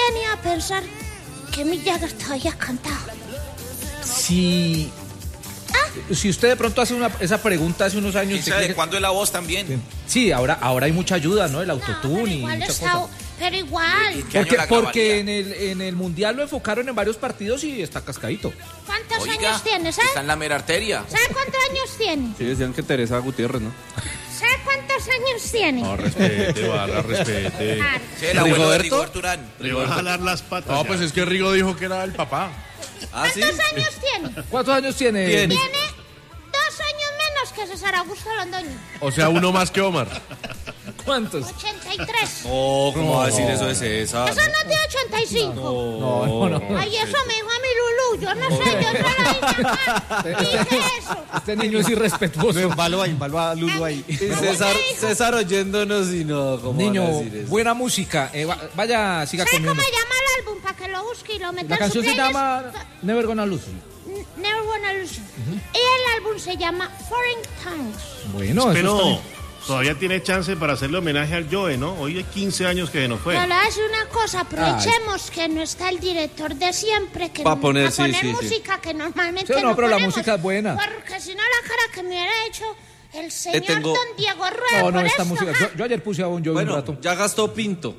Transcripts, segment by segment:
¿quién iba a pensar que Mick Jagger todavía cantaba? Si usted de pronto hace esa pregunta hace unos años... ¿Y sabe de cuándo es la voz también? Sí, ahora hay mucha ayuda, ¿no? El autotune y muchas cosas. Pero igual. Porque en el Mundial lo enfocaron en varios partidos y está cascadito. ¿Cuántos años tiene, sabe? Está en la mera arteria. ¿Sabe cuántos años tiene? Sí, decían que Teresa Gutiérrez, ¿no? ¿Sabe cuántos años tiene? No, respete, Barra, respete. Claro. Sí, el abuelo de Rigoberto Urán. Le va a jalar las patas. No, pues es que Rigo dijo que era el papá. ¿Cuántos años tiene? ¿Cuántos años tiene? Tiene 2 años menos que César Augusto Londoño. O sea, uno más que Omar. ¿Cuántos? 83. Oh, ¿cómo va a decir eso de César? Eso no tiene 85. No. Ay, eso me dijo a mi Lulú. Yo no sé, yo no lo dije eso. Este niño es irrespetuoso. Evalúa a Lulu ahí. César oyéndonos y no, ¿cómo Niño, van a decir eso? buena música. Vaya, siga ¿Sabe comiendo. cómo se llama el álbum? Para que lo busque y lo meta La en canción su se playlist. llama Never Gonna Lose You. Never Wanna Lose You. Y el álbum se llama Foreign Tongues. Bueno, Pero todavía tiene chance para hacerle homenaje al Joe, ¿no? Hoy hay 15 años que no fue. Pero le hace una cosa, aprovechemos que no está el director de siempre, que Pa' poner, pa' poner sí. música que normalmente Sí, no, pero la ponemos, música es buena. Porque si no la cara que me hubiera hecho el señor tengo- Don Diego Rueda No, por esta esto, música. ajá. Yo ayer puse a Bon Jovi un Bueno, rato. ya gastó Pinto.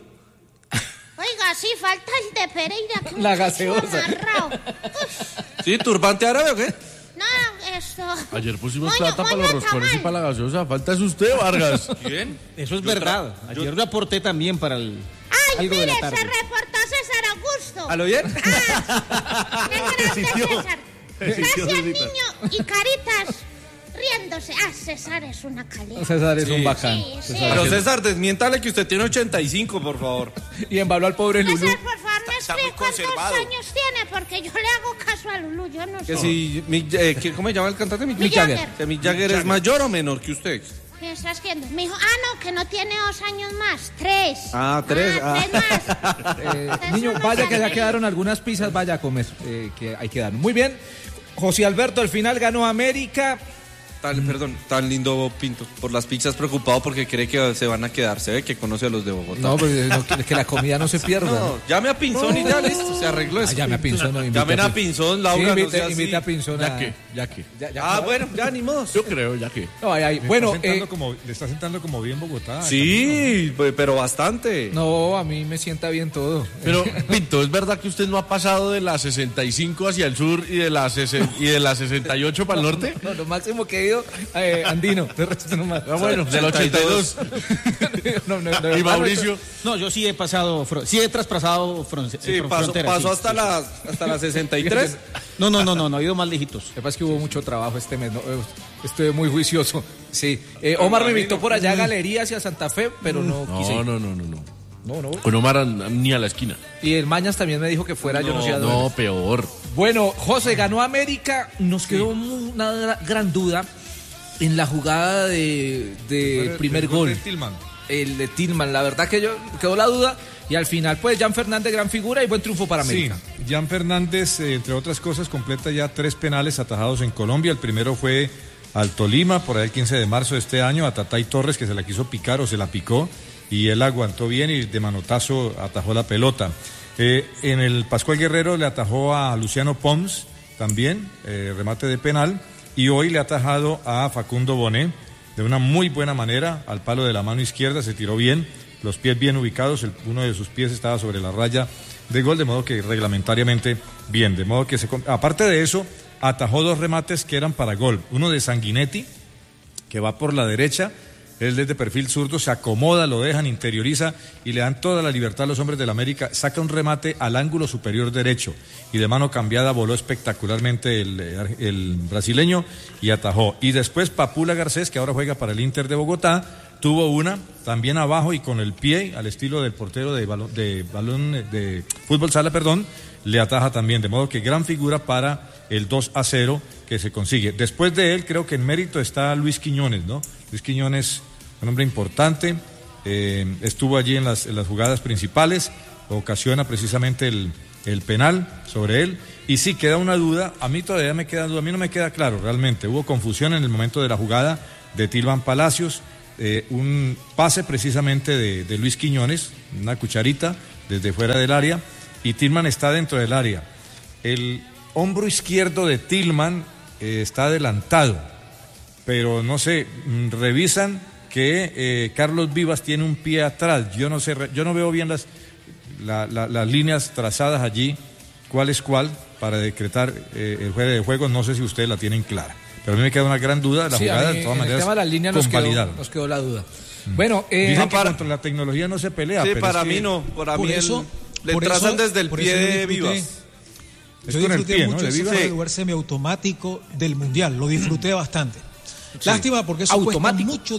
Oiga, sí, falta el de Pereira. Que La muchacho gaseosa. amarrado. Uf, ¿Sí? ¿Turbante árabe o qué? no, esto... Ayer pusimos Moño- plata para los moño roscones y tamal. para la gaseosa. Falta es usted, Vargas. ¿Quién? Eso es verdad. Ayer lo aporté también para el Ay, algo de mire, la se tarde. reportó César Augusto. ¿A lo bien? Qué grande César. Gracias, niño. Y Caritas riéndose. César es una calidad. César es un bacán. Sí, sí. Pero César, desmiéntale que usted tiene 85, por favor. Y embaló al pobre Lulú. César, por favor, me Está muy explique cuántos conservado. años tiene, porque yo le hago caso a Lulú, yo no Que sé. si ¿cómo se llama el cantante? Mick Jagger. Que Mick Jagger es mayor o menor que usted. ¿Qué estás viendo? Me dijo, no, que no tiene 2 años más, 3. Ah, 3. 3 más. Niño, Eso no vaya que ya sale. quedaron algunas pizzas, vaya a comer, que hay que dar. Muy bien, José Alberto al final ganó América. Tan lindo Pinto. Por las pizzas preocupado porque cree que se van a quedar. Se ve que conoce a los de Bogotá. No, pues que la comida no se pierda. No, llame a Pinzón y ya listo, se arregló eso. Llame a Pinzón. No, invite Llamen a Pinzón, Laura, Sí, no sea así. invite a Pinzón. Ya que. Bueno, ya ni modo. Yo creo, ya que. No, bueno, Le está sentando como bien Bogotá. Sí, pero bastante. no, a mí me sienta bien todo. Pero, Pinto, ¿es verdad que usted no ha pasado de la 65 hacia el sur y de la 68 para el norte? No, lo máximo que he ido, andino, de resto no más. Ah, bueno, del 82. No, Y Mauricio. No, yo sí he pasado, sí he traspasado Sí, fronteras. pasó sí. hasta la 63. No, he ido más lejitos. Lo que pasa es que hubo mucho trabajo este mes, ¿no? Estoy muy juicioso. Sí. Omar me invitó por allá a Galerías y a Santa Fe, pero no quise. No. Con Omar ni a la esquina. Y el Mañas también me dijo que fuera, yo no sé a dónde. No, peor. Bueno, José ganó América. Nos quedó una gran duda en la jugada de primer gol. El de Tillman. La verdad que yo quedó la duda. Y al final, pues, Jan Fernández, gran figura y buen triunfo para América. Sí, Jan Fernández, entre otras cosas, completa ya 3 penales atajados en Colombia. El primero fue al Tolima, por ahí el 15 de marzo de este año, a Tatay Torres, que se la quiso picar o se la picó, y él aguantó bien y de manotazo atajó la pelota. En el Pascual Guerrero le atajó a Luciano Pons, también, remate de penal, y hoy le ha atajado a Facundo Bonet, de una muy buena manera, al palo de la mano izquierda, se tiró bien, los pies bien ubicados, uno de sus pies estaba sobre la raya de gol, de modo que reglamentariamente bien, de modo que aparte de eso, atajó 2 remates que eran para gol, uno de Sanguinetti, que va por la derecha, él desde perfil zurdo se acomoda, lo dejan, interioriza y le dan toda la libertad a los hombres del América, saca un remate al ángulo superior derecho y de mano cambiada voló espectacularmente el brasileño y atajó. Y después Papula Garcés, que ahora juega para el Inter de Bogotá, tuvo una también abajo y con el pie, al estilo del portero de fútbol sala, le ataja también, de modo que gran figura para el 2-0 que se consigue. Después de él, creo que en mérito está Luis Quiñones, ¿no? Luis Quiñones, un hombre importante, estuvo allí en las jugadas principales, ocasiona precisamente el penal sobre él, y sí, queda una duda, a mí todavía me queda duda, a mí no me queda claro realmente, hubo confusión en el momento de la jugada de Tillman Palacios, un pase precisamente de Luis Quiñones, una cucharita desde fuera del área, y Tillman está dentro del área. El hombro izquierdo de Tillman está adelantado, pero no sé, revisan que Carlos Vivas tiene un pie atrás. Yo no sé, yo no veo bien las líneas trazadas allí, cuál es cuál, para decretar el juego de juego. No sé si ustedes la tienen clara, pero a mí me queda una gran duda de la jugada. De todas maneras, el tema de las líneas nos quedó la duda. Bueno, dicen que contra la tecnología no se pelea. Sí, pero para es que mí no. Para mí le por trazan eso- desde el por pie eso de Vivas. Yo con el disfruté pie, ¿no? mucho De ese Vivas. fuera de lugar semiautomático del Mundial, lo disfruté bastante. Lástima porque eso Automático. cuesta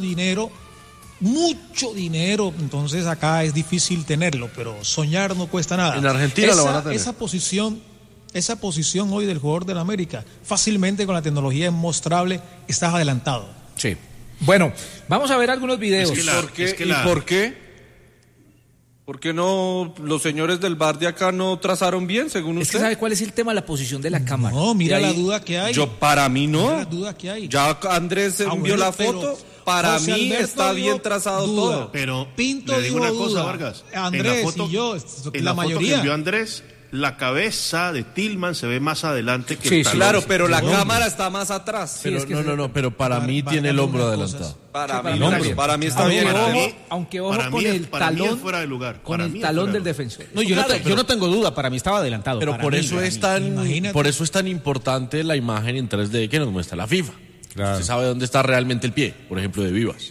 mucho dinero, entonces acá es difícil tenerlo, pero soñar no cuesta nada. En Argentina lo van a tener. Esa posición hoy del jugador del América, fácilmente con la tecnología mostrable, estás adelantado. Sí. Bueno, vamos a ver algunos videos. ¿Por qué? ¿Por qué no los señores del bar de acá no trazaron bien, según Es que usted? ¿sabe cuál es el tema? La posición de la cámara. No, mira Y ahí- la duda que hay. Para mí Mira no. la duda que hay. Ya Andrés Ah, envió bueno, la pero foto. Para José mí Alberto está dio bien trazado duda. todo. Pero Pinto le digo dijo una cosa, duda. Vargas. Andrés en la foto, y yo, en la la foto que mayoría. envió Andrés, la cabeza de Tillman se ve más adelante que Sí, el sí, talón. Claro, pero la No, cámara está más atrás. Pero es que no, pero para mí tiene el hombro adelantado. Para para mí, mí no, también. para mí está A bien. ver, Aunque ojo para con mí el para mí es talón, fuera de lugar. con Para el mí es talón fuera de del lugar. defensor. No, yo no tengo duda, para mí estaba adelantado. Pero para por mí, eso para es mí. tan, Imagínate. por eso es tan importante la imagen en 3D que nos muestra la FIFA. Claro. Usted sabe dónde está realmente el pie, por ejemplo, de Vivas.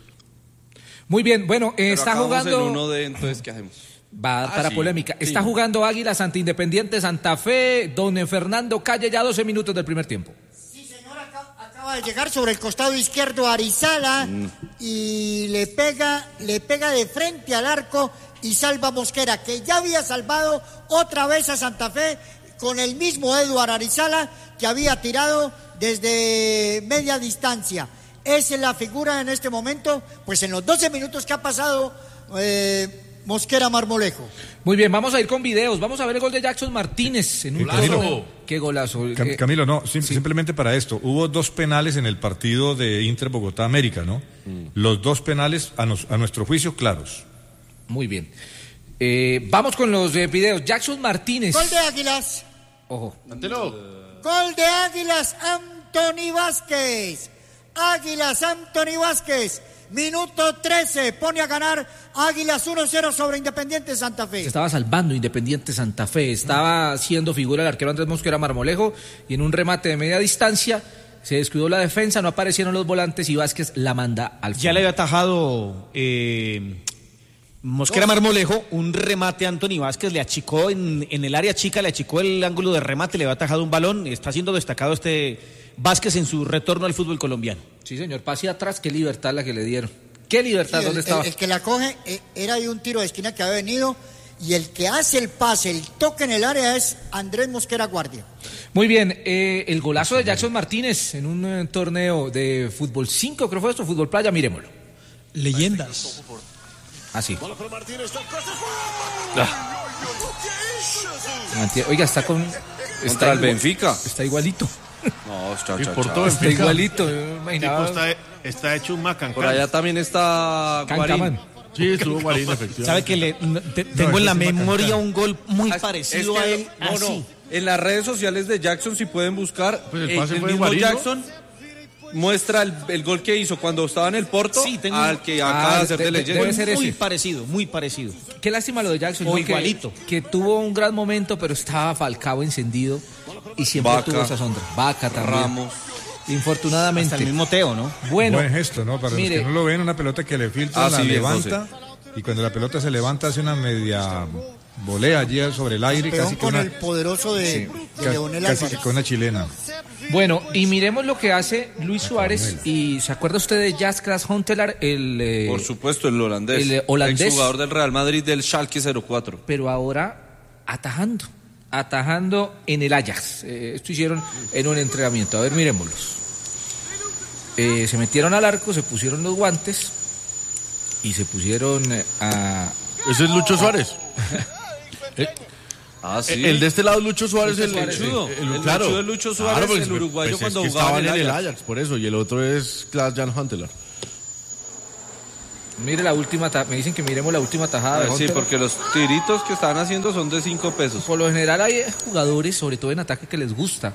Muy bien, bueno, Pero está acabamos jugando... el 1D, entonces, ¿qué hacemos? Va a dar para sí, polémica. sí. Está jugando Águilas ante Independiente Santa Fe. Don Fernando Calle, ya 12 minutos del primer tiempo. Sí, señor, acaba de llegar sobre el costado izquierdo Arizala y le pega de frente al arco y salva a Mosquera, que ya había salvado otra vez a Santa Fe con el mismo Eduard Arizala que había tirado desde media distancia. Esa es la figura en este momento, pues en los 12 minutos que ha pasado Mosquera Marmolejo. Muy bien, vamos a ir con videos. Vamos a ver el gol de Jackson Martínez en un Camilo. torneo. Qué golazo. Camilo, no, simplemente para esto. Hubo 2 penales en el partido de Inter Bogotá América, ¿no? Los 2 penales, a nuestro juicio, claros. Muy bien. Vamos con los videos. Jackson Martínez. Gol de Águilas. Ojo. Gol de Águilas, Anthony Vázquez. Águilas, Anthony Vázquez. Minuto 13, pone a ganar Águilas 1-0 sobre Independiente Santa Fe. Se estaba salvando Independiente Santa Fe. Estaba haciendo figura el arquero Andrés Mosquera Marmolejo. Y en un remate de media distancia se descuidó la defensa, no aparecieron los volantes y Vázquez la manda al fondo. Ya le había atajado Mosquera Marmolejo, un remate a Anthony Vázquez, le achicó en el área chica, le achicó el ángulo de remate, le había atajado un balón. Está siendo destacado Vázquez en su retorno al fútbol colombiano. Sí, señor, pase atrás, qué libertad la que le dieron. Qué libertad, Sí, ¿dónde estaba? El que la coge era de un tiro de esquina que había venido y el que hace el pase, el toque en el área es Andrés Mosquera Guardia. Muy bien, el golazo de Jackson Martínez en un torneo de fútbol 5, creo fue esto, fútbol playa, miremoslo. Leyendas. Así. Oiga, está con... Contra el Benfica. Está igualito. No, Está igualito. Tipo está hecho un macancán. Por allá también está Cancamán. Guarín. Sí, estuvo Guarín, efectivamente. Sabe que tengo en la memoria un gol muy parecido Es que a él. no. En las redes sociales de Jackson, si pueden buscar, Pues el pase el fue de mismo Guarín, ¿no? Jackson muestra el gol que hizo cuando estaba en el Porto Sí, tengo al que acaba de hacer de leyenda. debe ser Muy ese. parecido, muy parecido. Qué lástima lo de Jackson. O ¿no? igualito. Que tuvo un gran momento, pero estaba Falcao encendido y siempre Vaca. tuvo esa sombra. Vaca también. Ramos. Infortunadamente. Hasta el mismo Teo, ¿no? Bueno, Buen gesto, ¿no? Para mire, los que no lo ven, una pelota que le filtra, la sí, bien, levanta, y cuando la pelota se levanta hace una media volea allí sobre el aire, Peón casi que con una, el poderoso de Leonel casi Álvarez. que con una chilena. bueno, y miremos lo que hace Luis Suárez. Y ¿se acuerda usted de Jaskras Huntelaar? Por supuesto, el holandés. el holandés. Exjugador del Real Madrid del Schalke 04. Pero ahora atajando en el Ajax. Esto hicieron en un entrenamiento. A ver, miremoslos. Se metieron al arco, se pusieron los guantes y se pusieron a... Ese es Lucho Suárez. Ah, sí. El de este lado es Lucho Suárez, Lucho Suárez, chudo. sí. El claro. chudo de Lucho Suárez, pues, el uruguayo pues cuando es que jugaba estaban en el Ajax, por eso. Y el otro es Klaas-Jan Huntelaar. Mire la última, me dicen que miremos la última tajada de Sí, Hunter. porque los tiritos que están haciendo son de 5 pesos. Por lo general hay jugadores, sobre todo en ataque, que les gusta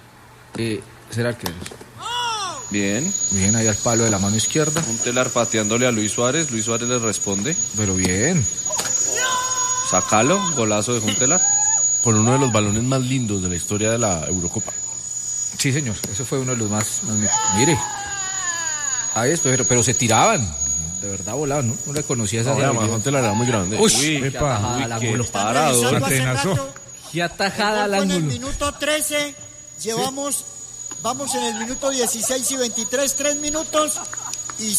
ser arqueros. Bien. Bien, ahí al palo de la mano izquierda. Huntelar pateándole a Luis Suárez le responde. Pero bien. Sácalo, golazo de Huntelar. Con uno de los balones más lindos de la historia de la Eurocopa. Sí, señor, ese fue uno de los más mire. Ahí es, pero se tiraban. De verdad volaban, ¿no? No le conocía esa además Huntelar era muy grande. Uy, qué parador. Qué atajada al En el ángulo. minuto 13 vamos en el minuto 16 y 23, 3 minutos. Y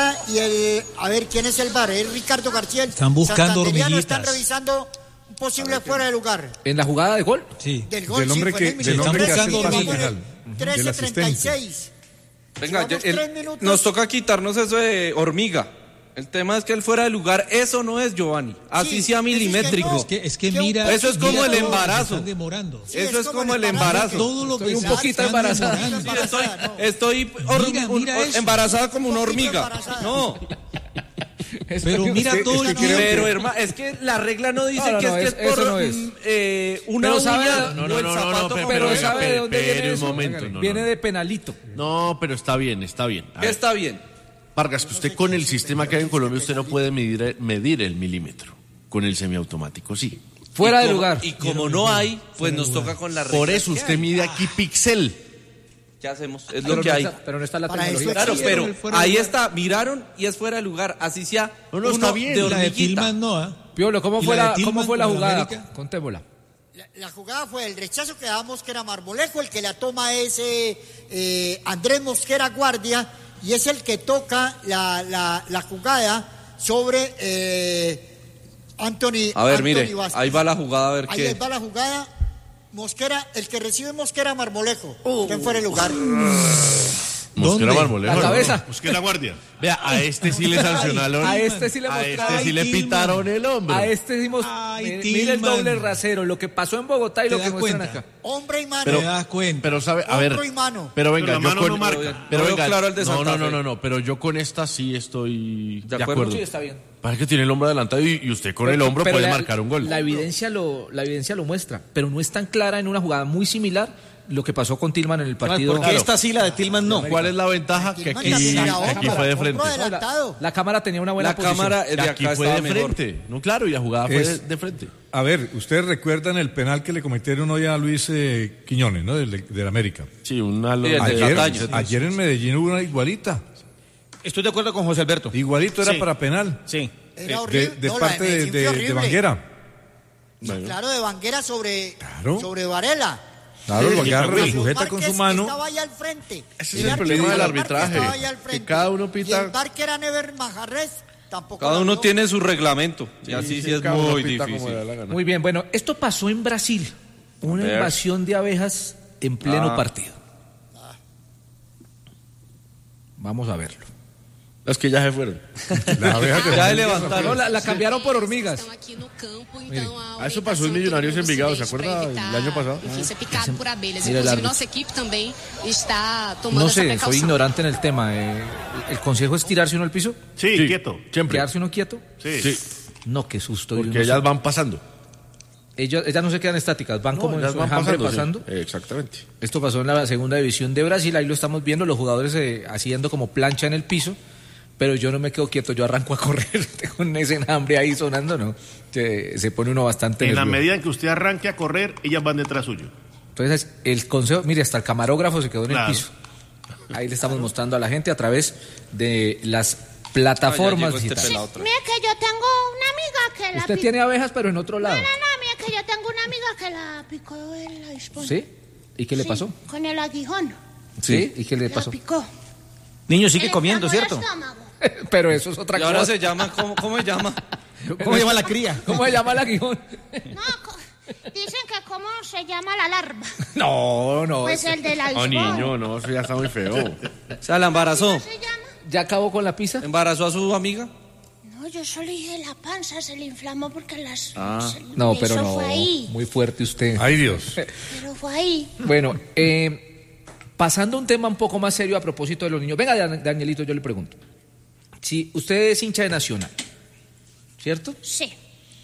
a ver, ¿quién es el VAR? Es Ricardo García. Están buscando hormiguitas. Están revisando un posible fuera de lugar. ¿En la jugada de gol? Sí. Del gol, Del hombre que hace el pase final. 13:36. Venga, nos toca quitarnos eso de hormiga. El tema es que el fuera de lugar, eso no es, Giovanni. Así sea milimétrico. Es que mira. Eso es como el embarazo. Están demorando. Sí, eso es como el embarazo. Todo lo que Estoy un poquito embarazada. Sí, estoy Mira embarazada como una hormiga. No. Pero mira todo el tiempo. Pero hermano, es que la regla no dice que es por eso no es. Una Pero uña sabe, o el zapato. pero sabe de dónde viene un eso. momento, Viene de penalito. No, pero está bien. A ver. Está bien. Vargas, que usted con el sistema que hay en Colombia, usted no puede medir el milímetro. Con el semiautomático, sí. Fuera de lugar. Y como no hay, pues nos toca con la regla. Por eso usted mide aquí píxel. ¿Qué hacemos? Es lo que hay. Pero no está la Para tecnología. eso Claro, pero ahí está, miraron y es fuera de lugar. Así sea. No, está bien. La de Tillman no, Piolo, ¿cómo ¿Y fue la de la Tillman jugada? con América? Contémosla. La jugada fue el rechazo que damos, que era Marmolejo, el que la toma es Andrés Mosquera Guardia, y es el que toca la jugada sobre Anthony. A ver, Anthony mire, Vázquez. ahí va la jugada, a ver Ahí qué. va la jugada. Mosquera, el que recibe Mosquera Marmolejo. ¿Quién fuera el lugar? Mosquera Marmolejo. La cabeza. Busqué la guardia. Vea, a este sí le sancionaron. A este sí le A mostraron. este sí le pitaron el hombro. A este dimos. Ay, Mira el Tillman. doble rasero. Lo que pasó en Bogotá y ¿Te lo que das muestran cuenta? acá. Hombre y mano. Te das cuenta. Pero sabe, a ver. Hombro y mano. Pero venga, Pero la yo mano con no marca. Pero No veo venga, claro el de Santa Fe. no, pero yo con esta sí estoy de acuerdo? acuerdo. Sí, está bien. Parece que tiene el hombro adelantado y usted con el hombro Pero puede la- marcar un gol. La evidencia lo muestra, pero no es tan clara en una jugada muy similar lo que pasó con Tillman en el partido. Porque esta sí, la de Tillman no. ¿Cuál es la ventaja? Que Tillman aquí, también era aquí hombro, fue de hombro frente. adelantado. La cámara tenía una buena La posición. cámara de Aquí acá fue de estaba mejor. frente. No, claro, y la jugada fue de frente. A ver, ustedes recuerdan el penal que le cometieron hoy a Luis Quiñones, ¿no? Del América. Sí, una Sí, el de Ayer, Cataño. ayer en Medellín hubo una igualita. Estoy de acuerdo con José Alberto. Igualito era Sí. para penal. Sí. Era horrible. De No, la parte Medellín fue de horrible. Banguera. Claro, de Banguera sobre Varela. Claro, lo agarra, lo Carlos sujeta con su Márquez mano. Estaba allá al frente. Ese es el problema del Márquez arbitraje, estaba allá al que frente. cada uno Y pita- el VAR, que era Never Manjarres, tampoco. Cada la uno vio. tiene su reglamento. Y así sí es cada uno muy pita como difícil. le da la gana. Muy bien, bueno, esto pasó en Brasil. Una ver. invasión de abejas en pleno partido. Vamos a verlo. Los que ya se fueron. La abeja que Ya le levantaron. No, la cambiaron por hormigas. Estão aqui no campo, então a eso pasó en orientação Millonarios todo mundo Envigado, se ¿se deixa acuerda pra el año pasado? Enfim, ser picado por abelhas. Mira el Inclusive, árbitro. nossa equipe também está tomando No essa sé, soy precaução. ignorante en el tema. ¿El consejo es tirarse uno al piso? Sí, Sí, quieto. Siempre. ¿Quedarse uno quieto? Sí. Sí, No, qué susto. Dios porque no ellas sé. van pasando. Ellas no se quedan estáticas, van como en ellas su van enjambre pasando. pasando. Sí. Exactamente. Esto pasó en la segunda división de Brasil, ahí lo estamos viendo, los jugadores haciendo como plancha en el piso, pero yo no me quedo quieto, yo arranco a correr con ese enjambre ahí sonando, ¿no? Se pone uno bastante En la nervioso. medida en que usted arranque a correr, ellas van detrás suyo. Entonces, el consejo, mire, hasta el camarógrafo se quedó en Claro. el piso. Ahí le estamos mostrando a la gente a través de las plataformas Ah, ya llegó este digitales. pelado otra vez. Mira que yo tengo una amiga que la Usted picó. tiene abejas, pero en otro lado. No, mira que yo tengo una amiga que la picó el avispón. ¿Sí? ¿Y qué le Sí, pasó? Con el aguijón. ¿Sí? ¿Y qué le La pasó? picó. Niño sigue Le comiendo, inflamó el ¿cierto? estómago. Pero eso es otra Y ahora cosa. se llama, ¿cómo se llama? ¿Cómo llama la cría? ¿Cómo se llama el aguijón? No, dicen que cómo se llama la larva. No. Pues el del Oh, avispón. niño, no, eso ya está muy feo. O sea, la embarazó. ¿Cómo se llama? ¿Ya acabó con la pizza? ¿Embarazó a su amiga? No, yo solo dije la panza se le inflamó porque las... No, pero eso no. fue ahí. Muy fuerte usted. Ay, Dios. Pero fue ahí. Bueno, pasando a un tema un poco más serio a propósito de los niños. Venga, Danielito, yo le pregunto. Si usted es hincha de Nacional, ¿cierto? Sí.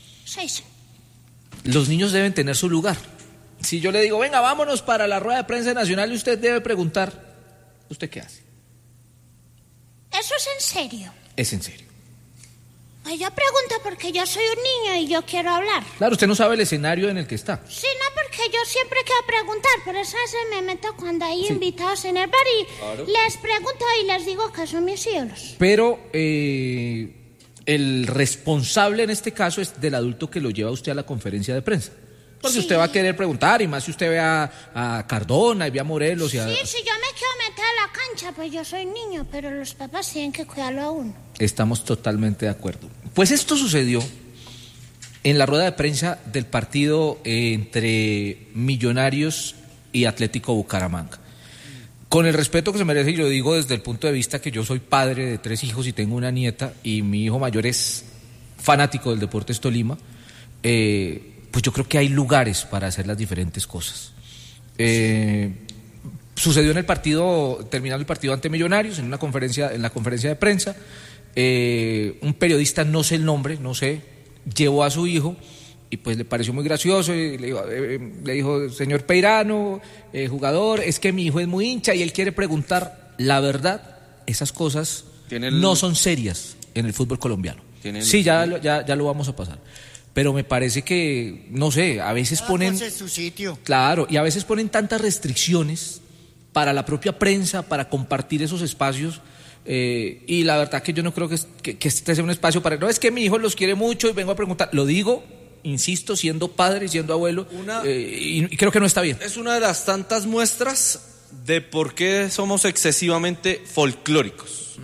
Los niños deben tener su lugar. Si yo le digo, venga, vámonos para la rueda de prensa nacional, y usted debe preguntar, ¿usted qué hace? ¿Eso es en serio? Es en serio. Pues yo pregunto porque yo soy un niño y yo quiero hablar. Claro, usted no sabe el escenario en el que está. Sí, no, porque yo siempre quiero preguntar, por eso a veces me meto cuando hay invitados en el bar y les pregunto y les digo que son mis ídolos. Pero el responsable en este caso es del adulto que lo lleva usted a la conferencia de prensa. Porque usted va a querer preguntar, y más si usted ve a Cardona y ve a Morelos y a... Sí, si yo me quiero meter a la cancha, pues yo soy niño, pero los papás tienen que cuidarlo a uno. Estamos totalmente de acuerdo. Pues esto sucedió en la rueda de prensa del partido entre Millonarios y Atlético Bucaramanga. Con el respeto que se merece, y lo digo desde el punto de vista que yo soy padre de 3 hijos y tengo una nieta, y mi hijo mayor es fanático del Deportes Tolima, pues yo creo que hay lugares para hacer las diferentes cosas. Sucedió en el partido, terminando el partido ante Millonarios, en la conferencia de prensa, un periodista, no sé el nombre, llevó a su hijo y pues le pareció muy gracioso y le dijo, señor Peirano, jugador, es que mi hijo es muy hincha y él quiere preguntar. La verdad, esas cosas no son serias en el fútbol colombiano. Sí, ya lo vamos a pasar. Pero me parece que, no sé, a veces ponen... su sitio. Claro, y a veces ponen tantas restricciones para la propia prensa, para compartir esos espacios, y la verdad que yo no creo que este sea un espacio para... No, es que mi hijo los quiere mucho y vengo a preguntar. Lo digo, insisto, siendo padre, siendo abuelo, y creo que no está bien. Es una de las tantas muestras de por qué somos excesivamente folclóricos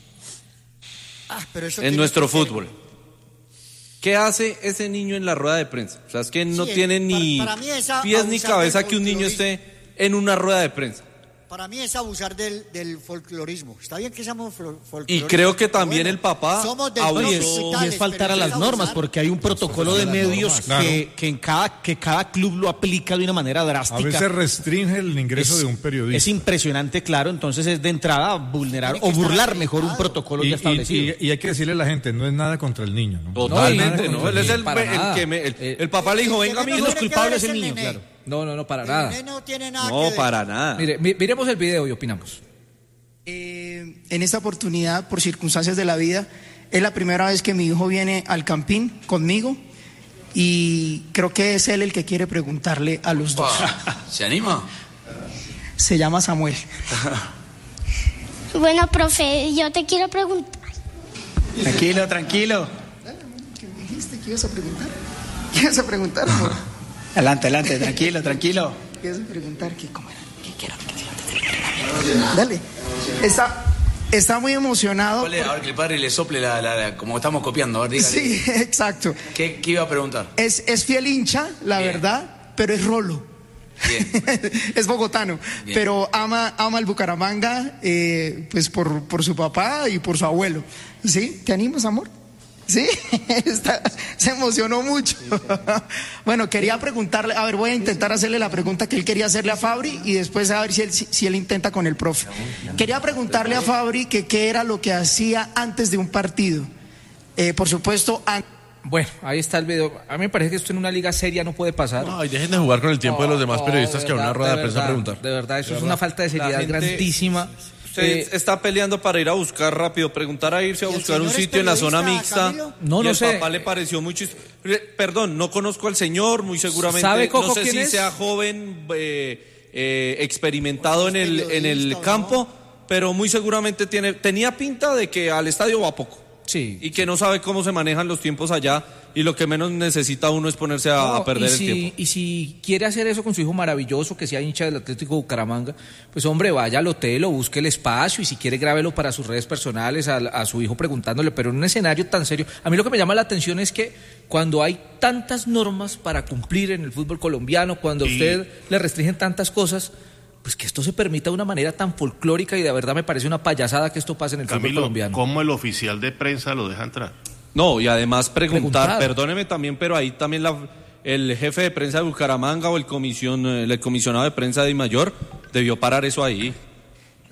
en nuestro fútbol. ¿Qué hace ese niño en la rueda de prensa? O sea, es que no tiene ni pies ni cabeza que un niño esté en una rueda de prensa. Para mí es abusar del folclorismo. Está bien que seamos folcloristas. Y creo que también el papá abusó. Y es faltar a las normas, porque hay un protocolo de medios que cada club lo aplica de una manera drástica. A veces restringe el ingreso de un periodista. Es impresionante, claro. Entonces es de entrada vulnerar o burlar mejor un protocolo ya establecido. Y hay que decirle a la gente, no es nada contra el niño, ¿no? Totalmente, no. Él es el papá le dijo, venga, amigo. Los culpables es el niño, claro. No, para nada. No tiene nada que ver. Para nada. Mire, miremos el video y opinamos. En esta oportunidad, por circunstancias de la vida, es la primera vez que mi hijo viene al Campín conmigo y creo que es él el que quiere preguntarle a los dos. ¿Se anima? Se llama Samuel. Bueno, profe, yo te quiero preguntar. Tranquilo. ¿Qué me dijiste que ibas a preguntar? ¿Qué ibas a preguntar, amor? Adelante, tranquilo. ¿Qué ibas a preguntar? ¿Cómo era? ¿Qué quiero? Dale. Está muy emocionado. A ver que el padre le sople como estamos copiando. A ver, dígale. Sí, exacto. ¿Qué iba a preguntar? Es fiel hincha, la verdad, pero es rolo. Bien. Es bogotano. Bien. Pero ama el Bucaramanga, pues por su papá y por su abuelo. ¿Sí? ¿Te animas, amor? Sí, se emocionó mucho. Bueno, quería preguntarle, a ver, voy a intentar hacerle la pregunta que él quería hacerle a Fabri y después a ver si él intenta con el profe. Quería preguntarle a Fabri que qué era lo que hacía antes de un partido. Por supuesto, Bueno, ahí está el video. A mí me parece que esto en una liga seria no puede pasar. No, y dejen de jugar con el tiempo de los demás periodistas que a una rueda de prensa a preguntar. De verdad, eso es una falta de seriedad grandísima. Usted está peleando para ir a buscar rápido, preguntar a irse a buscar un sitio en la zona mixta. No sé. Papá le pareció muy chistoso. Perdón, no conozco al señor, muy seguramente. ¿Sabe, Coco, no sé quién si es? sea joven, experimentado en el campo, pero muy seguramente tenía pinta de que al estadio va poco. Sí. Y que no sabe cómo se manejan los tiempos allá, y lo que menos necesita uno es ponerse a perder el tiempo. Y si quiere hacer eso con su hijo maravilloso, que sea hincha del Atlético Bucaramanga, pues hombre, vaya al hotel o busque el espacio, y si quiere grábelo para sus redes personales a su hijo preguntándole, pero en un escenario tan serio. A mí lo que me llama la atención es que cuando hay tantas normas para cumplir en el fútbol colombiano, cuando a usted le restringen tantas cosas, pues que esto se permita de una manera tan folclórica, y de verdad me parece una payasada que esto pase en el fútbol colombiano. ¿Cómo el oficial de prensa lo deja entrar? No, y además preguntar, perdóneme también, pero ahí también el jefe de prensa de Bucaramanga o el comisionado de prensa de Mayor debió parar eso ahí.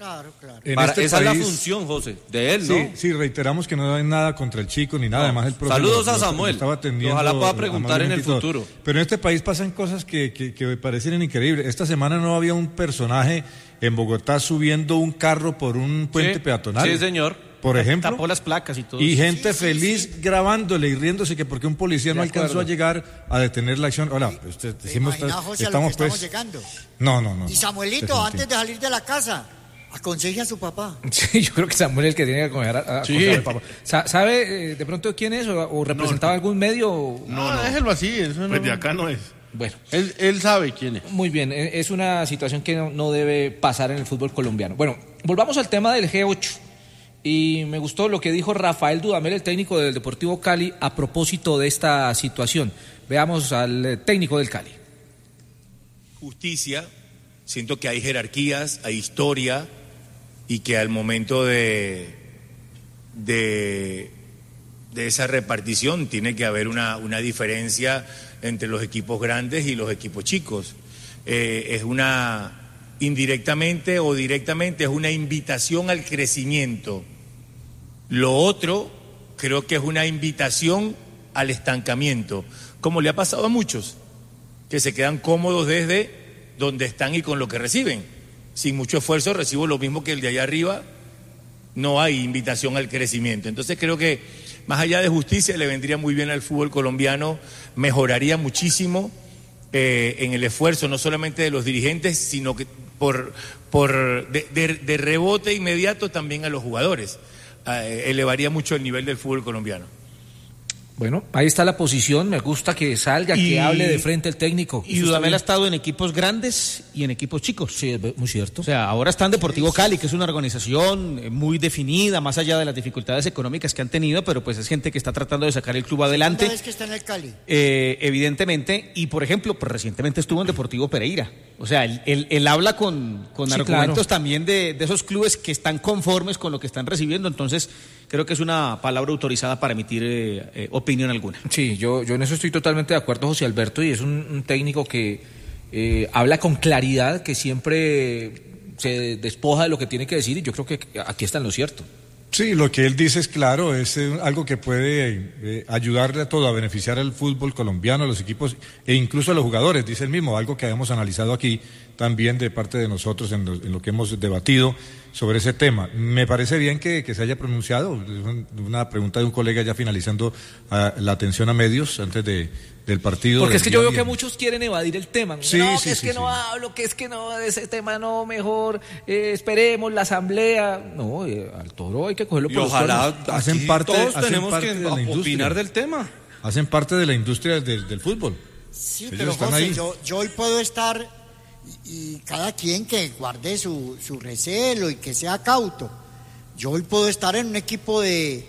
Claro. Esa es la función, José, de él, ¿no? Sí, reiteramos que no hay nada contra el chico ni nada. Además, el profe saludos a Samuel. Ojalá pueda preguntar en el futuro. Pero en este país pasan cosas que me parecen increíbles. Esta semana no había un personaje en Bogotá subiendo un carro por un puente peatonal. Sí, señor. Por ejemplo. Tapó las placas y todo. Y gente feliz grabándole y riéndose que porque un policía no alcanzó a llegar a detener la acción. Hola, estamos llegando. No. Y Samuelito, antes de salir de la casa, aconseje a su papá. Sí, yo creo que Samuel es el que tiene que aconsejar al papá. ¿Sabe de pronto quién es o representaba algún medio? No, déjelo así. Eso pues de acá no es. Bueno, él sabe quién es. Muy bien, es una situación que no debe pasar en el fútbol colombiano. Bueno, volvamos al tema del G8. Y me gustó lo que dijo Rafael Dudamel, el técnico del Deportivo Cali, a propósito de esta situación. Veamos al técnico del Cali. Justicia, siento que hay jerarquías, hay historia, y que al momento de esa repartición tiene que haber una diferencia entre los equipos grandes y los equipos chicos. Es indirectamente o directamente, es una invitación al crecimiento. Lo otro, creo que es una invitación al estancamiento, como le ha pasado a muchos, que se quedan cómodos desde donde están y con lo que reciben. Sin mucho esfuerzo recibo lo mismo que el de allá arriba, no hay invitación al crecimiento. Entonces creo que más allá de justicia le vendría muy bien al fútbol colombiano, mejoraría muchísimo en el esfuerzo no solamente de los dirigentes, sino que de rebote inmediato también a los jugadores. Elevaría mucho el nivel del fútbol colombiano. Bueno, ahí está la posición, me gusta que salga, que hable de frente el técnico. Y Dudamel ha estado en equipos grandes y en equipos chicos. Sí, es muy cierto. O sea, ahora está en Deportivo Cali, que es una organización muy definida, más allá de las dificultades económicas que han tenido, pero pues es gente que está tratando de sacar el club adelante. ¿Segunda vez que está en el Cali? Evidentemente, y por ejemplo, pues recientemente estuvo en Deportivo Pereira. O sea, él habla con sí, argumentos también de esos clubes que están conformes con lo que están recibiendo, entonces creo que es una palabra autorizada para emitir opinión alguna. Sí, yo en eso estoy totalmente de acuerdo, José Alberto, y es un técnico que habla con claridad, que siempre se despoja de lo que tiene que decir, y yo creo que aquí está en lo cierto. Sí, lo que él dice es claro, es algo que puede ayudarle a todo, a beneficiar al fútbol colombiano, a los equipos e incluso a los jugadores, dice él mismo, algo que habíamos analizado aquí también de parte de nosotros en lo que hemos debatido sobre ese tema. Me parece bien que se haya pronunciado, una pregunta de un colega ya finalizando la atención a medios antes del partido. Porque es que yo veo que muchos quieren evadir el tema. Sí, no, sí, que es que no hablo, que es que no, de ese tema no, mejor esperemos la asamblea. No, al Toro hay que cogerlo por los cuernos. Hacen parte, todos tenemos que opinar del tema. Hacen parte de la industria del fútbol. Sí, pero José, yo hoy puedo estar y cada quien que guarde su recelo y que sea cauto. Yo hoy puedo estar en un equipo de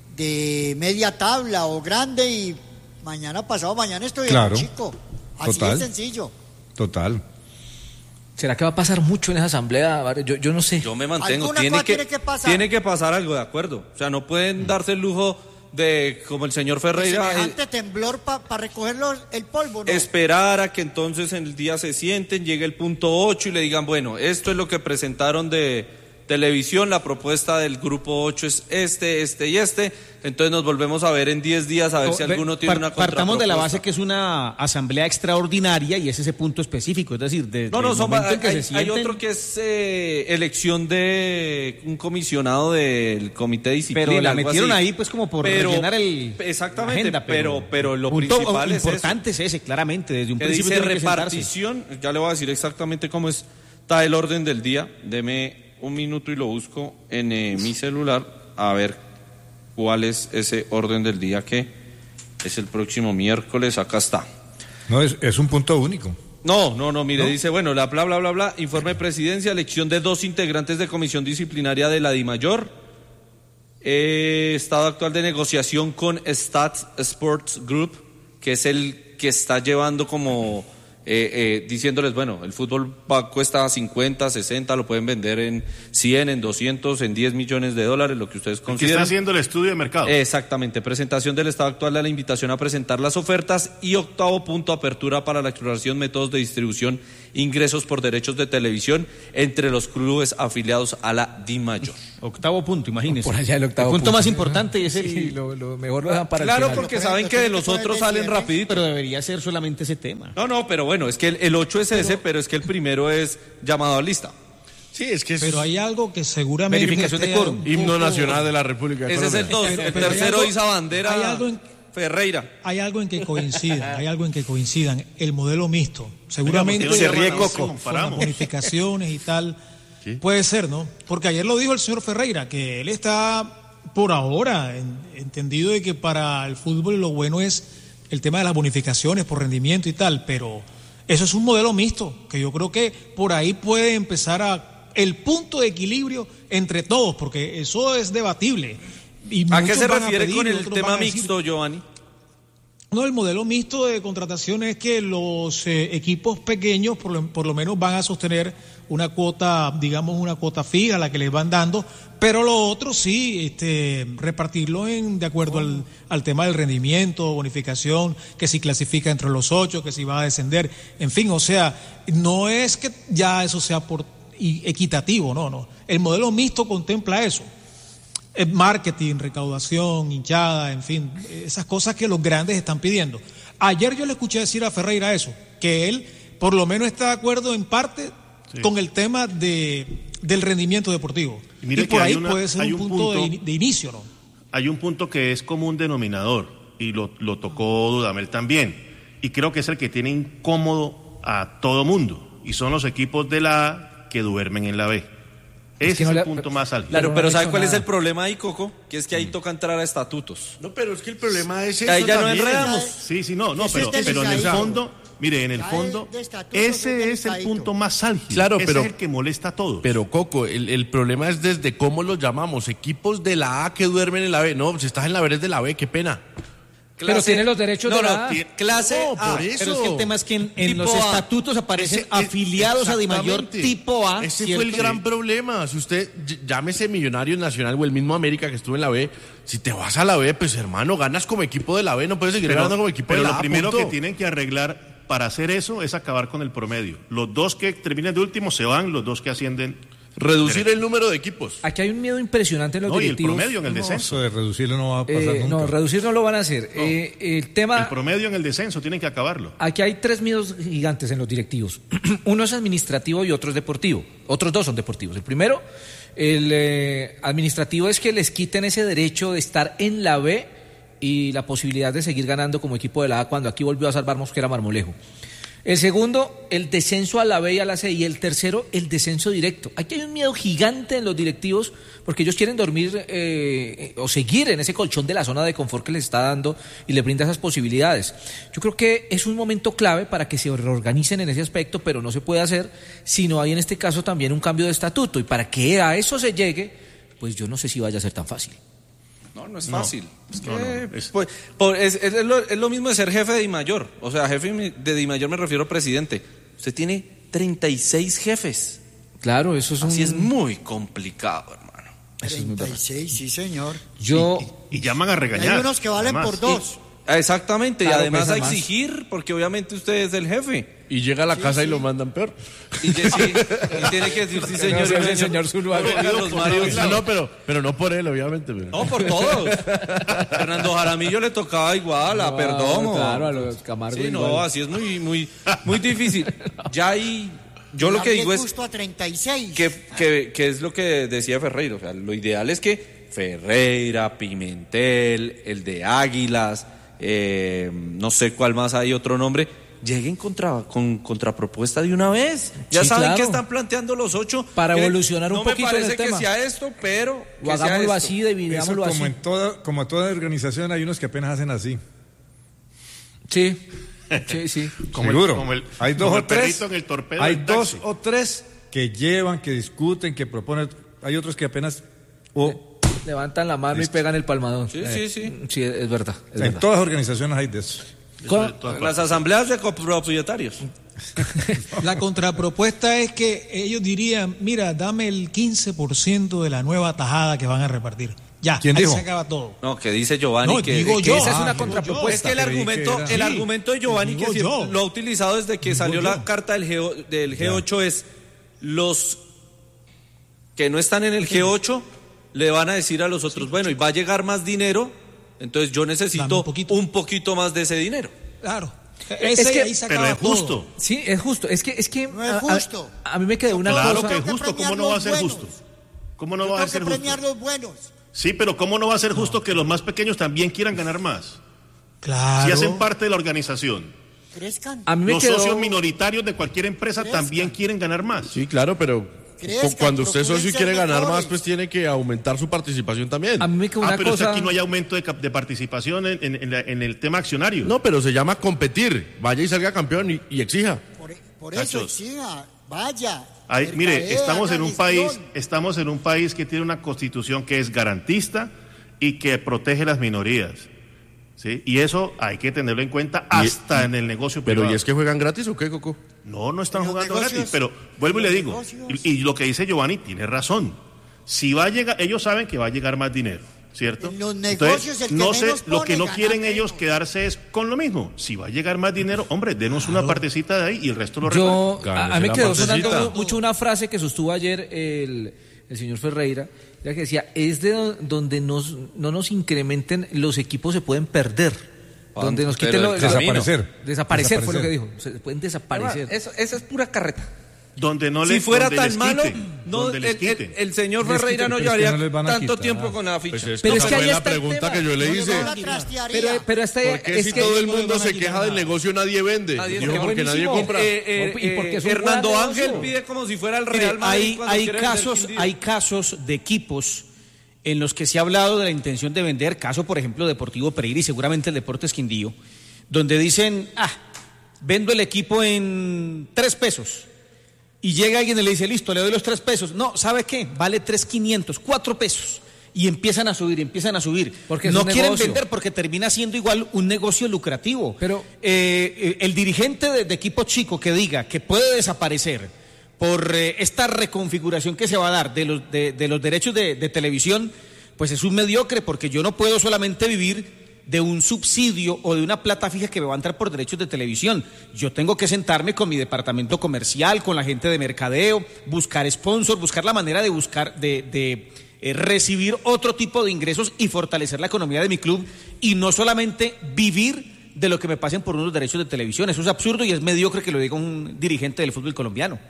media tabla o grande y pasado mañana estoy en un chico. Así de sencillo. Total. ¿Será que va a pasar mucho en esa asamblea? Yo no sé. Yo me mantengo. Tiene que pasar algo, de acuerdo. O sea, no pueden darse el lujo de, como el señor Ferreira, semejante temblor para recoger el polvo, ¿no? Esperar a que entonces en el día se sienten, llegue el punto 8 y le digan, bueno, esto es lo que presentaron de televisión, la propuesta del grupo 8 es este y este, entonces nos volvemos a ver en 10 días a ver si alguno tiene una contrapropuesta. Partamos de la base que es una asamblea extraordinaria y es ese punto específico, es decir, hay otro que es elección de un comisionado del comité de disciplina. Pero la metieron ahí pues como por rellenar exactamente, agenda, pero lo principal es importante es ese, claramente, desde un principio dice repartición, ya le voy a decir exactamente cómo está el orden del día, deme un minuto y lo busco en mi celular a ver cuál es ese orden del día que es el próximo miércoles. Acá está. No, es un punto único. No, mire, ¿no? Dice, bueno, bla, informe de presidencia, elección de 2 integrantes de comisión disciplinaria de la DIMAYOR, estado actual de negociación con Stats Sports Group, que es el que está llevando como diciéndoles, bueno, el fútbol cuesta 50, 60, lo pueden vender en 100, en 200, en 10 millones de dólares, lo que ustedes consideren. ¿Qué está haciendo el estudio de mercado? Exactamente, presentación del estado actual de la invitación a presentar las ofertas y 8º punto, apertura para la exploración, métodos de distribución, ingresos por derechos de televisión entre los clubes afiliados a la DIMAYOR. 8º punto, imagínense. Por allá el 8º punto más importante es el... Sí, lo mejor lo dejan para el Claro, final. porque saben que de los otros salen rapidito. Pero debería ser solamente ese tema. No, pero bueno, es que el 8 es ese, pero es que el primero es llamado a lista. Sí, es que pero hay algo que seguramente... Verificación de quórum. Himno nacional de la República de Ese Colombia. es el 2, el tercero iza bandera Ferreira. Hay algo en que coincidan, el modelo mixto. Seguramente se ríe Coco. Con las bonificaciones y tal. ¿Sí? Puede ser, ¿no? Porque ayer lo dijo el señor Ferreira, que él está por ahora entendido de que para el fútbol lo bueno es el tema de las bonificaciones por rendimiento y tal, pero eso es un modelo mixto, que yo creo que por ahí puede empezar el punto de equilibrio entre todos, porque eso es debatible. Y ¿a qué se refiere con el tema mixto, Giovanni? No, el modelo mixto de contratación es que los equipos pequeños por lo menos van a sostener una cuota, digamos una cuota fija, la que les van dando, pero lo otro sí, repartirlo de acuerdo al tema del rendimiento, bonificación, que si clasifica entre los 8, que si va a descender, en fin, o sea, no es que ya eso sea equitativo, no. El modelo mixto contempla eso. Marketing, recaudación, hinchada, en fin, esas cosas que los grandes están pidiendo. Ayer yo le escuché decir a Ferreira eso, que él por lo menos está de acuerdo en parte con el tema del rendimiento deportivo. Y por ahí puede ser un punto de inicio, ¿no? Hay un punto que es común denominador, y lo tocó Dudamel también, y creo que es el que tiene incómodo a todo mundo, y son los equipos de la A que duermen en la B. Ese es el punto más álgido. Claro, pero ¿sabe cuál es el problema ahí, Coco? Que es que ahí toca entrar a estatutos. No, pero es que el problema es eso. Ahí ya también. No enredamos. Sí, pero en el fondo, mire, ese es el punto más álgido. Claro, ese es el que molesta a todos. Pero, Coco, el problema es desde cómo los llamamos. Equipos de la A que duermen en la B. No, si estás en la B eres de la B, qué pena. Pero tiene los derechos de la A. Clase A. Por eso. Pero es que el tema es que en los estatutos aparecen afiliados a DIMAYOR tipo A. Ese fue el gran problema. Si usted, llámese Millonarios Nacional o el mismo América que estuvo en la B, si te vas a la B, pues hermano, ganas como equipo de la B, no puedes seguir ganando como equipo de la A. Pero lo primero que tienen que arreglar para hacer eso es acabar con el promedio. Los dos que terminen de último se van, los dos que ascienden... Reducir el número de equipos. Aquí hay un miedo impresionante en los directivos. Y el promedio en el descenso. Eso de reducirlo no va a pasar nunca. No, reducir no lo van a hacer. El promedio en el descenso tienen que acabarlo. Aquí hay 3 miedos gigantes en los directivos. Uno es administrativo y otro es deportivo. Otros 2 son deportivos. El primero, el administrativo, es que les quiten ese derecho de estar en la B y la posibilidad de seguir ganando como equipo de la A cuando aquí volvió a salvar Mosquera Marmolejo. El segundo, el descenso a la B y a la C. Y el tercero, el descenso directo. Aquí hay un miedo gigante en los directivos porque ellos quieren dormir o seguir en ese colchón de la zona de confort que les está dando y les brinda esas posibilidades. Yo creo que es un momento clave para que se reorganicen en ese aspecto, pero no se puede hacer si no hay en este caso también un cambio de estatuto. Y para que a eso se llegue, pues yo no sé si vaya a ser tan fácil. No es fácil. Es lo mismo de ser jefe de DIMAYOR. O sea, jefe de DIMAYOR me refiero a presidente. Usted tiene 36 jefes. Claro, eso es Así es muy complicado, hermano. 36, sí, señor. Y llaman a regañar. Hay unos que valen por 2. Exactamente, claro, y además a exigir, porque obviamente usted es el jefe. Y llega a la casa y lo mandan peor. Y tiene que decir, sí, señor, señor Zuluaga. No, pero no por él, obviamente. Pero. No, por todos. Fernando Jaramillo le tocaba igual, a Perdomo. Claro, a los Camargo. Sí, igual. no, así es muy difícil. Ya ahí, yo lo que digo es justo a 36. que es lo que decía Ferreira. O sea, lo ideal es que Ferreira, Pimentel, el de Águilas, no sé cuál más hay otro nombre, lleguen con contrapropuesta de una vez. Ya sí, saben claro. que están planteando los 8 para evolucionar un poquito en el tema. No me parece que sea esto, pero o hagámoslo así, dividámoslo así. Como en toda organización hay unos que apenas hacen así. Sí. Seguro. Hay dos o tres. En el torpedo hay 2 o 3 que llevan, que discuten, que proponen. Hay otros que apenas levantan la mano y pegan el palmadón. Sí. Sí, es verdad. En todas las organizaciones hay de eso. Las asambleas de copropietarios. La contrapropuesta es que ellos dirían, mira, dame el 15% de la nueva tajada que van a repartir. Ya, ¿quién ahí digo? se acaba todo. No, que dice Giovanni No, que, digo que yo. esa es una Digo contrapropuesta. yo. Es que el argumento de Giovanni, que siempre lo ha utilizado desde que salió la carta del G8, es los que no están en el G8 le van a decir a los otros, bueno, y va a llegar más dinero, entonces yo necesito un poquito más de ese dinero. Claro. Es que, ahí se acaba todo. Sí, es justo. Es que No es justo. a mí me quedó una Claro cosa. que es justo, ¿cómo no va a ser justo? ¿Cómo no va a ser justo? premiar los buenos. Sí, pero ¿cómo no va a ser justo que los más pequeños también quieran ganar más? Claro. Si hacen parte de la organización. Crezcan. A mí me Los quedó... socios minoritarios de cualquier empresa también quieren ganar más. Sí, claro, pero cuando usted es socio y quiere ganar más, pues tiene que aumentar su participación también. A mí me quedó una pero cosa... es que aquí no hay aumento de participación en el tema accionario. No, pero se llama competir. Vaya y salga campeón y exija. Por eso exija, vaya. Mire, estamos en un país que tiene una constitución que es garantista y que protege las minorías. ¿Sí? Y eso hay que tenerlo en cuenta hasta en el negocio privado. ¿Pero y es que juegan gratis o qué, Coco? No están jugando gratis, pero vuelvo y le digo, y lo que dice Giovanni tiene razón. Si va a llegar, ellos saben que va a llegar más dinero, ¿cierto? En los negocios, entonces, lo que no quieren ellos quedarse es con lo mismo. Si va a llegar más dinero, hombre, denos una partecita de ahí y el resto lo reparten. A mí me quedó sonando mucho una frase que sostuvo ayer el señor Ferreira, ya que decía, es de donde no nos incrementen, los equipos se pueden perder. Donde nos quiten desaparecer fue lo que dijo. Se pueden desaparecer. Esa es pura carreta. Donde no si fuera tan malo, el señor Ferreira no llevaría tanto tiempo con la ficha. Pues pero es que ahí está la pregunta que yo le hice. Pero ¿por qué si todo el mundo se queja del negocio nadie vende? Porque nadie compra. Fernando Ángel pide como si fuera el Real Madrid. Hay casos de equipos en los que se ha hablado de la intención de vender, caso por ejemplo Deportivo Pereira y seguramente el Deportes Quindío, donde dicen, vendo el equipo en 3 pesos. Y llega alguien y le dice, listo, le doy los 3 pesos. No, ¿sabe qué? Vale 3.500, 4 pesos. Y empiezan a subir. Porque no quieren vender porque termina siendo igual un negocio lucrativo. Pero el dirigente de equipo chico que diga que puede desaparecer por esta reconfiguración que se va a dar de los derechos de televisión, pues es un mediocre, porque yo no puedo solamente vivir de un subsidio o de una plata fija que me va a entrar por derechos de televisión. Yo tengo que sentarme con mi departamento comercial, con la gente de mercadeo, buscar sponsor, buscar la manera de recibir otro tipo de ingresos y fortalecer la economía de mi club, y no solamente vivir de lo que me pasen por unos derechos de televisión. Eso es absurdo y es mediocre que lo diga un dirigente del fútbol colombiano.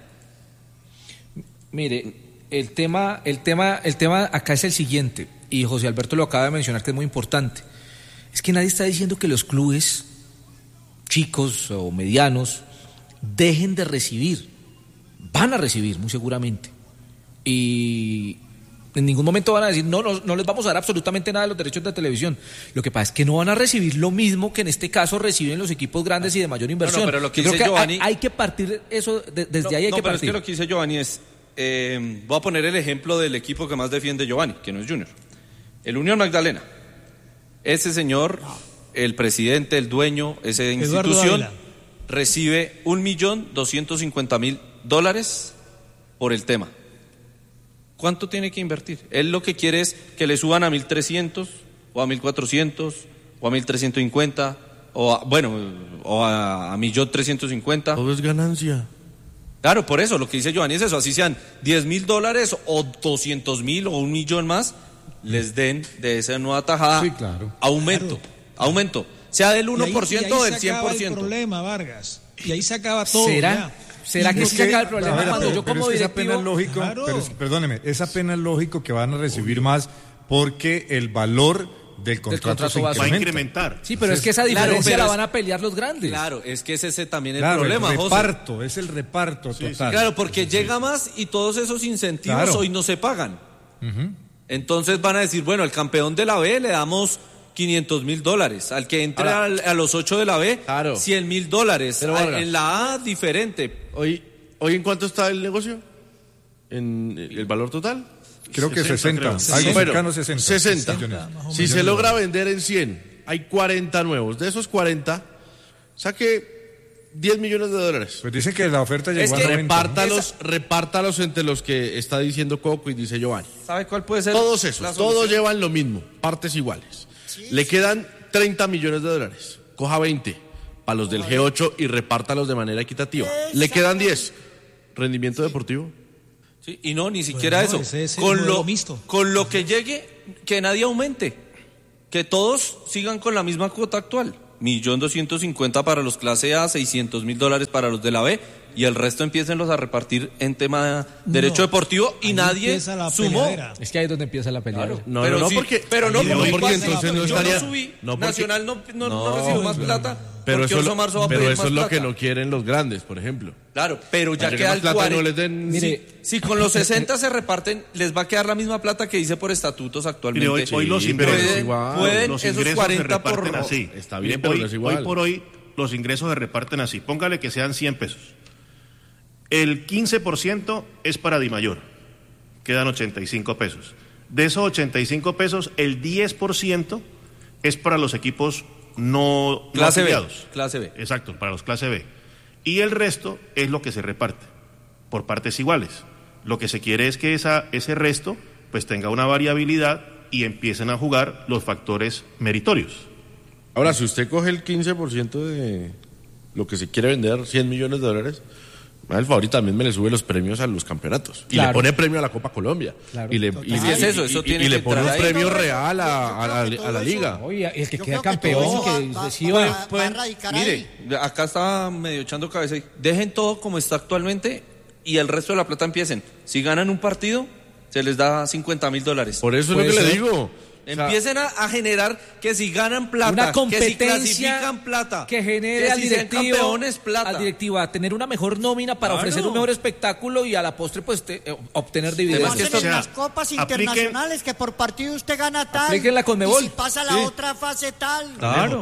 Mire, el tema acá es el siguiente, y José Alberto lo acaba de mencionar, que es muy importante. Es que nadie está diciendo que los clubes chicos o medianos dejen de recibir. Van a recibir, muy seguramente. Y en ningún momento van a decir, no les vamos a dar absolutamente nada de los derechos de televisión. Lo que pasa es que no van a recibir lo mismo que en este caso reciben los equipos grandes y de mayor inversión. Pero lo que Yo dice creo que Giovanni, hay que partir eso, desde ahí hay que partir. Es que lo que dice Giovanni es, voy a poner el ejemplo del equipo que más defiende Giovanni, que no es Junior. El Unión Magdalena. Ese señor, el presidente, el dueño, esa institución, recibe $1.250.000 por el tema. ¿Cuánto tiene que invertir? Él lo que quiere es que le suban a 1.300 o a 1.400 o a 1.350 o a 1.350.000. Todo es ganancia. Claro, por eso lo que dice Giovanni es eso, así sean $10.000 o 200.000 o 1.000.000 más, les den de esa nueva tajada. Sí, claro. Aumento, sea del 1% o del 100%. Y ahí se acaba el problema, Vargas, y ahí se acaba todo. ¿Será que se acaba el problema? Pero es apenas lógico, claro. Perdóneme, es apenas lógico que van a recibir más porque el valor del contrato se va a incrementar. Sí, pero es que esa diferencia la van a pelear los grandes. Claro, es que ese también es el problema, José. Es el reparto total. Sí. Claro, porque llega más y todos esos incentivos hoy no se pagan. Uh-huh. Entonces van a decir, bueno, al campeón de la B le damos $500.000, al que entre a los 8 de la B, $100.000. En la A, diferente. ¿Hoy en cuánto está el negocio? ¿En el valor total? Creo que 60. Algo cercano a 60. 60. Si se logra vender en 100, hay 40 nuevos. De esos 40, saque 10 millones de dólares. Pues dicen que la oferta llegó a 90. Repártalos entre los que está diciendo Coco y dice Giovanni. ¿Sabe cuál puede ser? Todos esos, todos llevan lo mismo, partes iguales. Le quedan 30 millones de dólares. Coja 20 para los del G8 y repártalos de manera equitativa. Le quedan 10. Rendimiento deportivo. Sí, y no, ni siquiera eso. Con lo que llegue, que nadie aumente. Que todos sigan con la misma cuota actual. 1.250.000 para los clase A, $600.000 para los de la B, y el resto empiécenlos a repartir en tema de derecho deportivo, y nadie sumó. Es que ahí es donde empieza la pelea. Claro. Porque entonces no estaría. Yo no subí. Nacional no recibió más plata. Pero eso, eso es lo que no quieren los grandes, por ejemplo. Claro, pero ya queda el 40. No les den... si con los 60 se reparten, les va a quedar la misma plata que dice por estatutos actualmente. Hoy los ingresos pueden los esos ingresos 40 se reparten por... así. Está bien, pero no es igual. Hoy por hoy los ingresos se reparten así. Póngale que sean 100 pesos. El 15% es para Di Mayor. Quedan 85 pesos. De esos 85 pesos, el 10% es para los equipos no afiliados. Clase B. Exacto, para los clase B. Y el resto es lo que se reparte por partes iguales. Lo que se quiere es que ese resto pues tenga una variabilidad y empiecen a jugar los factores meritorios. Ahora, si usted coge el 15% de lo que se quiere vender, 100 millones de dólares, el favorito también me le sube los premios a los campeonatos. Y le pone premio a la Copa Colombia. Claro. Y le pone un premio real a la liga. Oye, el que queda campeón, que decida. Mire, acá estaba medio echando cabeza. Dejen todo como está actualmente y el resto de la plata empiecen. Si ganan un partido, se les da $50.000. Por eso es lo que le digo. Empiecen a generar que si ganan plata, una competencia que si clasifican plata, que genere al directivo, campeones plata. Al directivo a tener una mejor nómina para ofrecer un mejor espectáculo y a la postre pues obtener dividendos. En las copas internacionales que por partido usted gana tal. Apliquen la Conmebol. Y si pasa la otra fase tal. Claro.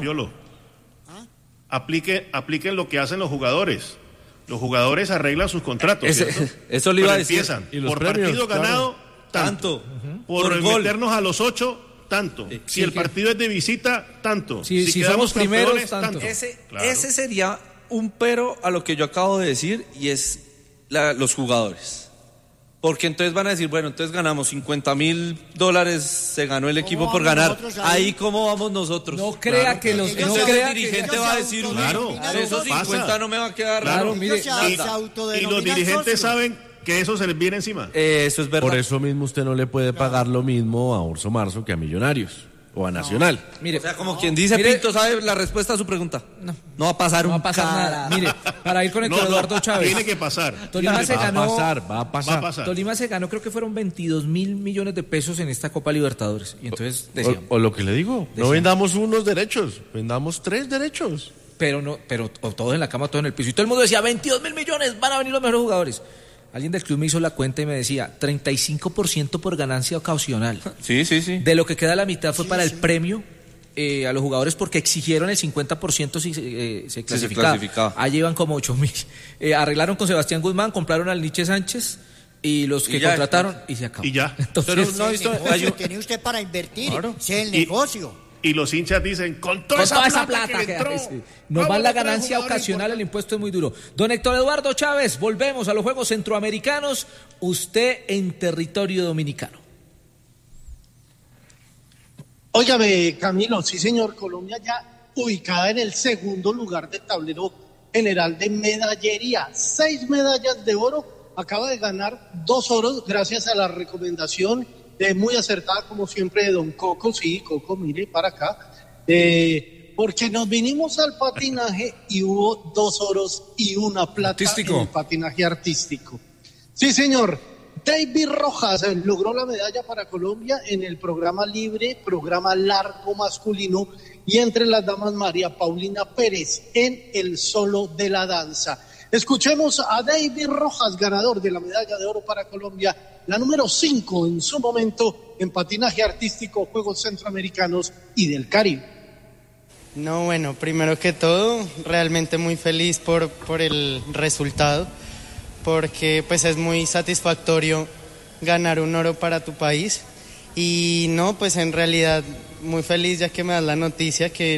Apliquen lo que hacen los jugadores. Los jugadores arreglan sus contratos. Eso le iba a decir. Empiezan y los por premios, partido ganado, tanto. Por meternos a los 8, tanto. Si el partido es de visita, tanto. Si somos primeros, tanto. Ese sería un pero a lo que yo acabo de decir, y es los jugadores. Porque entonces van a decir, bueno, entonces ganamos $50.000, se ganó el equipo por ganar. Ahí cómo vamos nosotros. No crea que los el dirigente va a decir, esos 50 no me va a quedar raro. Y los dirigentes saben que eso se les viene encima. Eso es verdad. Por eso mismo usted no le puede pagar lo mismo a Urso Marzo que a Millonarios o a Nacional. Mire, o sea, como quien dice, Pinto sabe la respuesta a su pregunta. No va a pasar nada. Mire, para ir con Héctor Eduardo Chávez. Tiene que pasar. Tolima se ganó. Va a pasar. Tolima se ganó, creo que fueron 22.000 millones de pesos en esta Copa Libertadores. Y entonces decíamos, o lo que le digo, no vendamos unos derechos, vendamos 3 derechos. Pero todos en la cama, todos en el piso. Y todo el mundo decía, 22.000 millones, van a venir los mejores jugadores. Alguien del club me hizo la cuenta y me decía 35% por ganancia ocasional. Sí. De lo que queda la mitad fue para el premio a los jugadores porque exigieron el 50% si se clasificaba. Allí iban como 8.000. Arreglaron con Sebastián Guzmán, compraron al Nietzsche Sánchez y los que contrataron y se acabó. Y ya. Entonces, tiene usted para invertir, sea el negocio. Y los hinchas dicen, con toda esa plata que entró, nos va la ganancia ocasional, el impuesto es muy duro. Don Héctor Eduardo Chávez, volvemos a los Juegos Centroamericanos, usted en territorio dominicano. Óigame, Camilo, sí señor, Colombia ya ubicada en el segundo lugar del tablero general de medallería. 6 medallas de oro, acaba de ganar 2 oros gracias a la recomendación muy acertada como siempre de don Coco. Sí, Coco, mire para acá, porque nos vinimos al patinaje y hubo 2 oros y 1 plata en el patinaje artístico. Sí señor, David Rojas logró la medalla para Colombia en el programa libre, programa largo masculino, y entre las damas María Paulina Pérez en el solo de la danza. Escuchemos a David Rojas, ganador de la medalla de oro para Colombia, la número 5 en su momento en patinaje artístico, Juegos Centroamericanos y del Caribe. No, bueno, primero que todo, realmente muy feliz por el resultado, porque pues es muy satisfactorio ganar un oro para tu país. Y no, pues en realidad muy feliz ya que me das la noticia que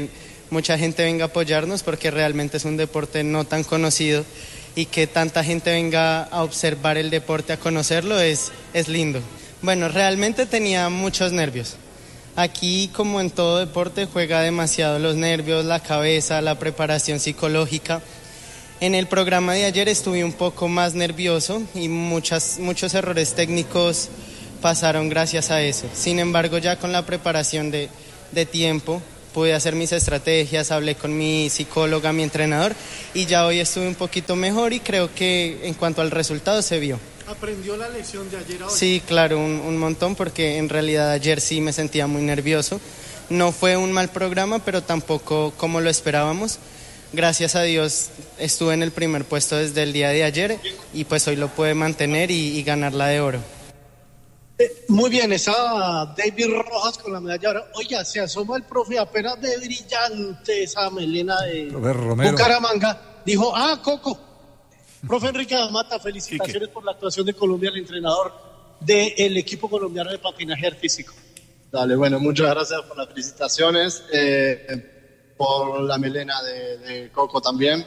mucha gente venga a apoyarnos porque realmente es un deporte no tan conocido y que tanta gente venga a observar el deporte, a conocerlo, es lindo. Bueno, realmente tenía muchos nervios. Aquí, como en todo deporte, juega demasiado los nervios, la cabeza, la preparación psicológica. En el programa de ayer estuve un poco más nervioso y muchos errores técnicos pasaron gracias a eso. Sin embargo, ya con la preparación de tiempo, pude hacer mis estrategias, hablé con mi psicóloga, mi entrenador, y ya hoy estuve un poquito mejor y creo que en cuanto al resultado se vio. ¿Aprendió la lección de ayer a hoy? Sí, claro, un montón, porque en realidad ayer sí me sentía muy nervioso. No fue un mal programa, pero tampoco como lo esperábamos. Gracias a Dios estuve en el primer puesto desde el día de ayer y pues hoy lo pude mantener y ganar la de oro. Muy bien, estaba David Rojas con la medalla de oro. Oiga, se asoma el profe, apenas de brillante esa melena de Bucaramanga. Dijo, Coco. Profe Enrique Damata, felicitaciones por la actuación de Colombia, el entrenador del equipo colombiano de patinaje artístico. Dale, bueno, muchas gracias por las felicitaciones, por la melena de Coco también.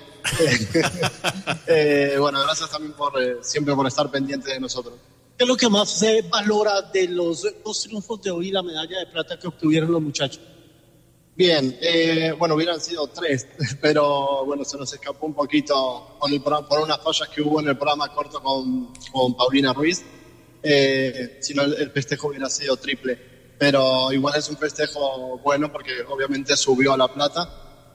Bueno, gracias también siempre por estar pendiente de nosotros. ¿Qué es lo que más se valora de los dos triunfos de hoy y la medalla de plata que obtuvieron los muchachos? Bien, bueno, hubieran sido 3, pero bueno, se nos escapó un poquito por unas fallas que hubo en el programa corto con Paulina Ruiz. Si no, el festejo hubiera sido triple, pero igual es un festejo bueno porque obviamente subió a la plata.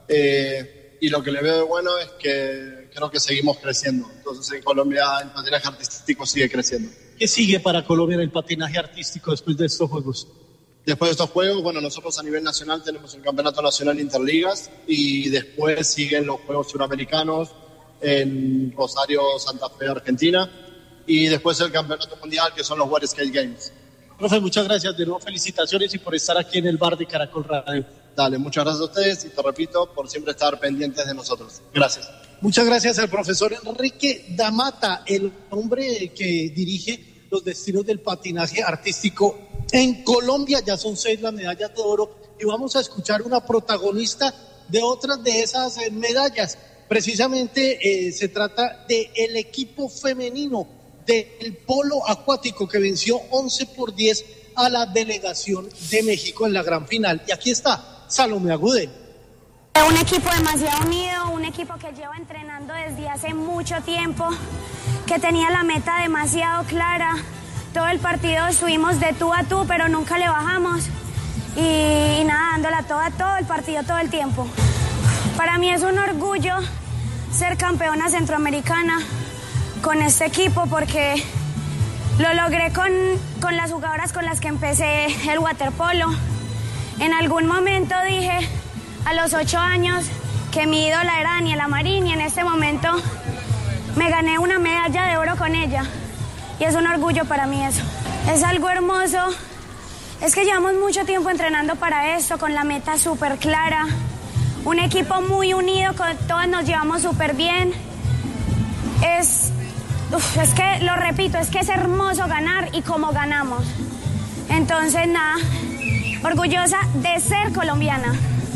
Y lo que le veo de bueno es que creo que seguimos creciendo. Entonces en Colombia el patinaje artístico sigue creciendo. ¿Qué sigue para Colombia en el patinaje artístico después de estos Juegos? Después de estos Juegos, bueno, nosotros a nivel nacional tenemos el Campeonato Nacional Interligas y después siguen los Juegos Suramericanos en Rosario, Santa Fe, Argentina, y después el Campeonato Mundial, que son los World Skate Games. Profe, muchas gracias, de nuevo felicitaciones y por estar aquí en el bar de Caracol Radio. Dale, muchas gracias a ustedes y te repito, por siempre estar pendientes de nosotros. Gracias. Muchas gracias al profesor Enrique Damata, el hombre que dirige los destinos del patinaje artístico en Colombia. Ya son 6 las medallas de oro y vamos a escuchar una protagonista de otras de esas medallas. Precisamente se trata del equipo femenino del polo acuático que venció 11-10 a la delegación de México en la gran final. Y aquí está Salomé Agudelo. Un equipo demasiado unido, un equipo que lleva entrenando desde hace mucho tiempo, que tenía la meta demasiado clara. Todo el partido estuvimos de tú a tú, pero nunca le bajamos. Y nada, dándola todo el partido, todo el tiempo. Para mí es un orgullo ser campeona centroamericana con este equipo porque lo logré con las jugadoras con las que empecé el waterpolo. En algún momento dije a los 8 años que mi ídola era Daniela Marín y en este momento me gané una medalla de oro con ella y es un orgullo para mí eso. Es algo hermoso, es que llevamos mucho tiempo entrenando para esto, con la meta súper clara, un equipo muy unido, todos nos llevamos súper bien. Es que, lo repito, es que es hermoso ganar y cómo ganamos. Entonces, nada, orgullosa de ser colombiana.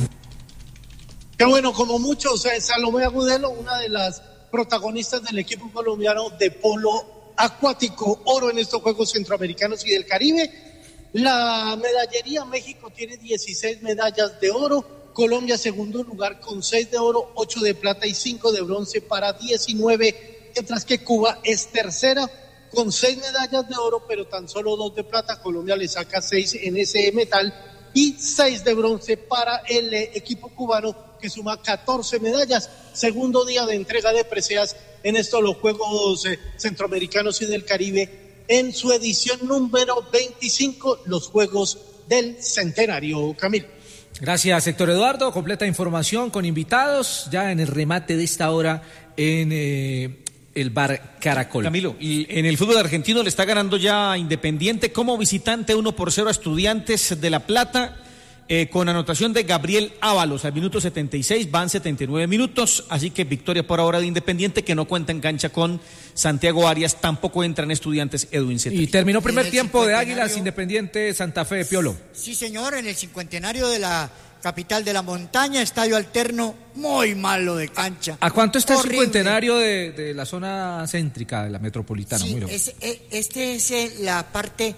Qué bueno, como muchos, Salomé Agudelo, una de las protagonistas del equipo colombiano de polo acuático, oro en estos Juegos Centroamericanos y del Caribe. La medallería, México tiene 16 medallas de oro, Colombia segundo lugar con 6 de oro, 8 de plata y 5 de bronce para 19, mientras que Cuba es tercera con 6 medallas de oro, pero tan solo 2 de plata. Colombia le saca 6 en ese metal y 6 de bronce para el equipo cubano, que suma 14 medallas. Segundo día de entrega de preseas en estos los Juegos Centroamericanos y del Caribe, en su edición número 25, los Juegos del Centenario. Camilo. Gracias, Héctor Eduardo. Completa información con invitados ya en el remate de esta hora en el bar Caracol. Camilo, y en el fútbol argentino le está ganando ya Independiente como visitante 1-0 a Estudiantes de La Plata, con anotación de Gabriel Ábalos al minuto 76, van 79 minutos, así que victoria por ahora de Independiente, que no cuenta en cancha con Santiago Arias, tampoco entra en Estudiantes Edwin Cetrich. Y terminó primer tiempo de Águilas Independiente Santa Fe, Piolo. Sí, señor, en el cincuentenario de la capital de la montaña, estadio alterno, muy malo de cancha. ¿A cuánto está horrible. el cincuentenario de la zona céntrica de la metropolitana? Sí, este es la parte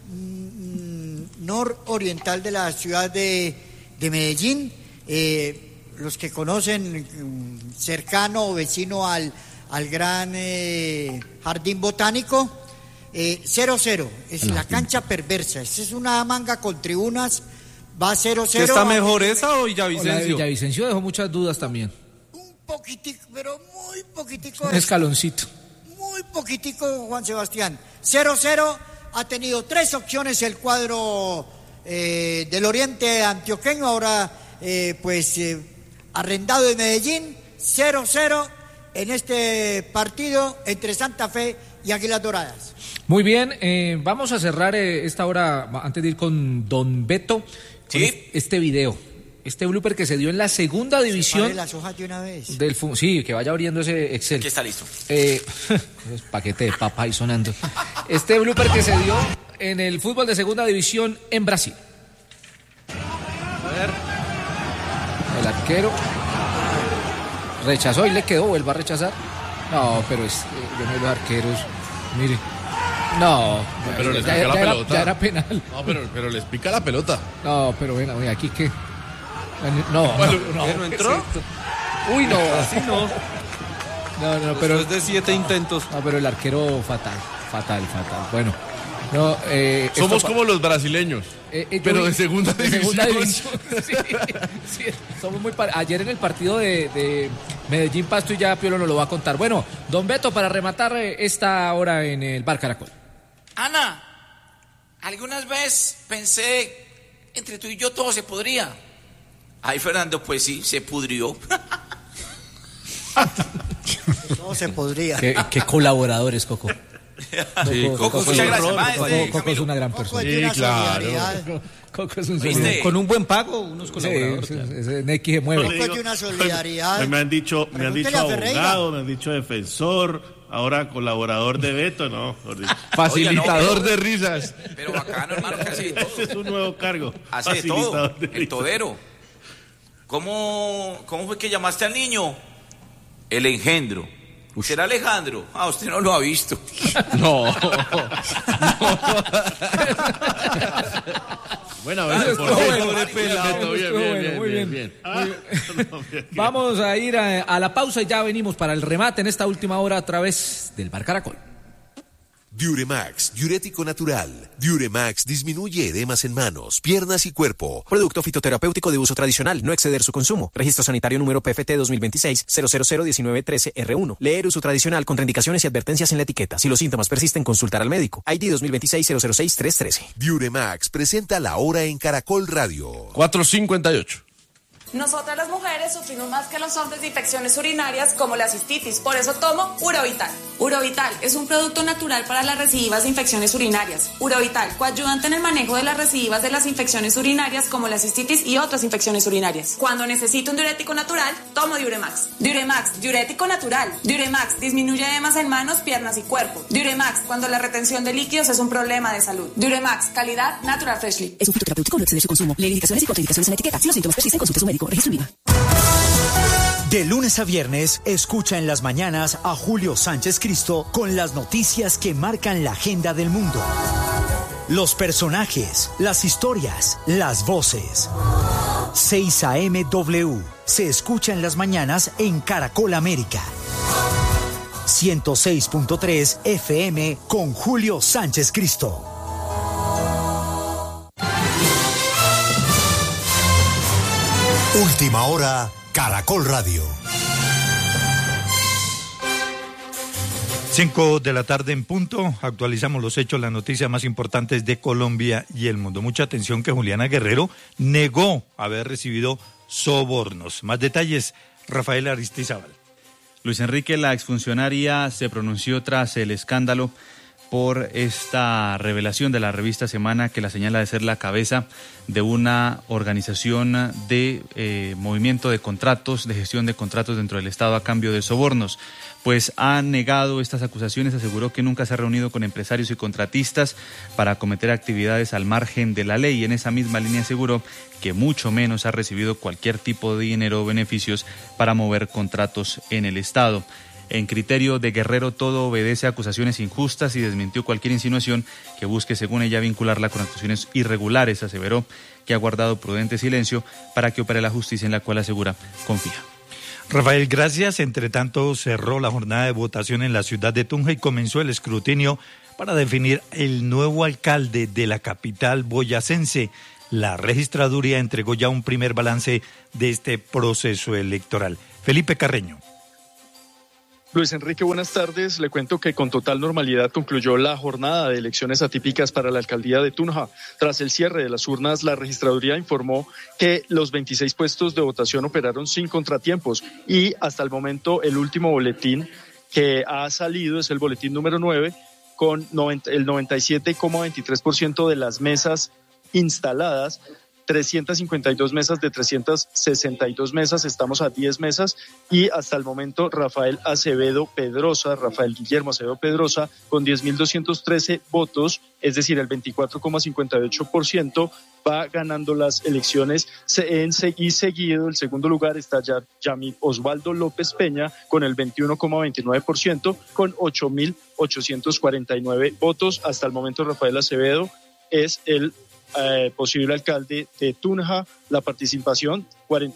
nororiental de la ciudad de Medellín. Los que conocen, cercano o vecino al gran jardín botánico, 0-0, es la cancha perversa. Esta es una manga con tribunas, va 0-0. ¿Qué está mejor, esa o Villavicencio? La de Villavicencio dejó muchas dudas también. Un poquitico, pero muy poquitico. Un escaloncito. Muy poquitico, Juan Sebastián. 0-0, ha tenido 3 opciones el cuadro del oriente antioqueño, ahora arrendado de Medellín. 0-0 en este partido entre Santa Fe y Águilas Doradas. Muy bien, vamos a cerrar esta hora, antes de ir con Don Beto, ¿sí? Este video, este blooper que se dio en la segunda división. Las hojas de una vez. Sí, que vaya abriendo ese Excel. Aquí está listo. Paquete de papa ahí sonando. Este blooper que se dio en el fútbol de segunda división en Brasil. A ver. El arquero rechazó y le quedó, vuelve a rechazar. No, pero yo no los arqueros, mire. No, pero les pica la pelota. Ya era penal. No, pero les pica la pelota. No, pero bueno, aquí que. No entró. Uy, no, así no. No, pero es de 7 intentos. No, pero el arquero fatal. Bueno, no. Somos como los brasileños, pero de segunda división. Sí, somos muy ayer en el partido de Medellín Pasto, y ya Piolo nos lo va a contar. Bueno, Don Beto, para rematar esta hora en el Bar Caracol. Ana, algunas veces pensé, entre tú y yo todo se podría. Ay, Fernando, pues sí, se pudrió. Todo se podría. Qué colaboradores, Coco. Sí, Coco, muchas gracias, maestro. Coco es una gran persona. Sí, claro. Coco es un con un buen pago, unos colaboradores. Ese Neki se mueve. Coco es de una solidaridad. Me han dicho abogado, me han dicho defensor, ahora colaborador de Beto, ¿no? Facilitador de risas. Pero bacano, hermano, que hace de todo. Ese es un nuevo cargo. Hace de todo, el todero. ¿Cómo fue que llamaste al niño? El engendro. ¿Será Alejandro? Usted no lo ha visto. No. Bueno, bien. Vamos a ir a la pausa y ya venimos para el remate en esta última hora a través del Bar Caracol. Diuremax, diurético natural. Diuremax disminuye edemas en manos, piernas y cuerpo. Producto fitoterapéutico de uso tradicional, no exceder su consumo. Registro sanitario número PFT 2026-0001913-R1. Leer uso tradicional, contraindicaciones y advertencias en la etiqueta. Si los síntomas persisten, consultar al médico. ID 2026-006-313. Diuremax presenta la hora en Caracol Radio. 4:58. Nosotras las mujeres sufrimos más que los hombres de infecciones urinarias como la cistitis, por eso tomo Urovital. Urovital es un producto natural para las recidivas de infecciones urinarias. Urovital, coayudante en el manejo de las recidivas de las infecciones urinarias como la cistitis y otras infecciones urinarias. Cuando necesito un diurético natural, tomo Diuremax. Diuremax, diurético natural. Diuremax disminuye edemas en manos, piernas y cuerpo. Diuremax, cuando la retención de líquidos es un problema de salud. Diuremax, calidad Natural Freshly. Es un fitoterapéutico, no exceder su consumo. Lee indicaciones y contraindicaciones en la etiqueta. Si los síntomas persisten, consulte a su médico. Registro en IVA. De lunes a viernes, escucha en las mañanas a Julio Sánchez Cristo con las noticias que marcan la agenda del mundo. Los personajes, las historias, las voces. 6 AM W se escucha en las mañanas en Caracol América. 106.3 FM con Julio Sánchez Cristo. Última hora, Caracol Radio. 5 de la tarde en punto, actualizamos los hechos, las noticias más importantes de Colombia y el mundo. Mucha atención que Juliana Guerrero negó haber recibido sobornos. Más detalles, Rafael Aristizábal. Luis Enrique, la exfuncionaria, se pronunció tras el escándalo por esta revelación de la revista Semana que la señala de ser la cabeza de una organización de movimiento de contratos, de gestión de contratos dentro del Estado a cambio de sobornos. Pues ha negado estas acusaciones, aseguró que nunca se ha reunido con empresarios y contratistas para cometer actividades al margen de la ley, y en esa misma línea aseguró que mucho menos ha recibido cualquier tipo de dinero o beneficios para mover contratos en el Estado. En criterio de Guerrero, todo obedece a acusaciones injustas y desmintió cualquier insinuación que busque, según ella, vincularla con actuaciones irregulares. Aseveró que ha guardado prudente silencio para que opere la justicia, en la cual asegura confía. Rafael, gracias. Entre tanto, cerró la jornada de votación en la ciudad de Tunja y comenzó el escrutinio para definir el nuevo alcalde de la capital boyacense. La registraduría entregó ya un primer balance de este proceso electoral. Felipe Carreño. Luis Enrique, buenas tardes. Le cuento que con total normalidad concluyó la jornada de elecciones atípicas para la alcaldía de Tunja. Tras el cierre de las urnas, la registraduría informó que los 26 puestos de votación operaron sin contratiempos y hasta el momento el último boletín que ha salido es el boletín número 9 con el 97,23% de las mesas instaladas. 352 mesas de 362 mesas, estamos a 10 mesas y hasta el momento Rafael Guillermo Acevedo Pedrosa con 10.213 votos, es decir, el 24,58%, va ganando las elecciones y seguido, el segundo lugar está Yamil Osvaldo López Peña con el 21,29% con 8.849 votos. Hasta el momento Rafael Acevedo es el posible alcalde de Tunja. La participación,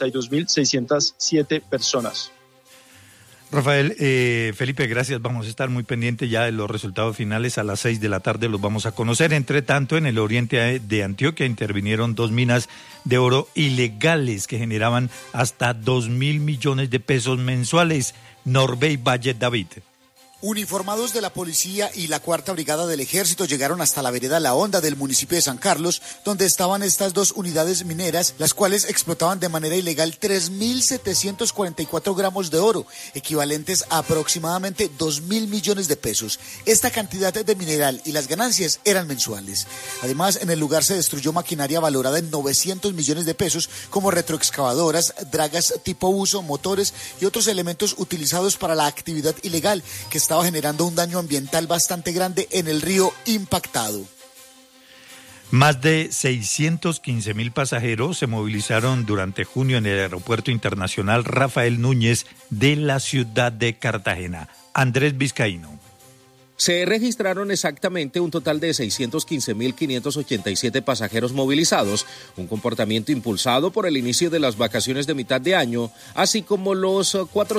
42.607 personas. Rafael, Felipe, gracias. Vamos a estar muy pendientes ya de los resultados finales. A las 6 de la tarde los vamos a conocer. Entre tanto, en el oriente de Antioquia intervinieron 2 minas de oro ilegales que generaban hasta 2.000 millones de pesos mensuales. Norbey Valle David. Uniformados de la policía y la 4ª Brigada del Ejército llegaron hasta la vereda La Honda del municipio de San Carlos, donde estaban estas 2 unidades mineras, las cuales explotaban de manera ilegal 3.744 gramos de oro, equivalentes a aproximadamente 2.000 millones de pesos. Esta cantidad de mineral y las ganancias eran mensuales. Además, en el lugar se destruyó maquinaria valorada en 900 millones de pesos, como retroexcavadoras, dragas tipo uso, motores y otros elementos utilizados para la actividad ilegal, que estaba generando un daño ambiental bastante grande en el río impactado. Más de 615.000 pasajeros se movilizaron durante junio en el Aeropuerto Internacional Rafael Núñez de la ciudad de Cartagena. Andrés Vizcaíno. Se registraron exactamente un total de 615.587 pasajeros movilizados, un comportamiento impulsado por el inicio de las vacaciones de mitad de año, así como los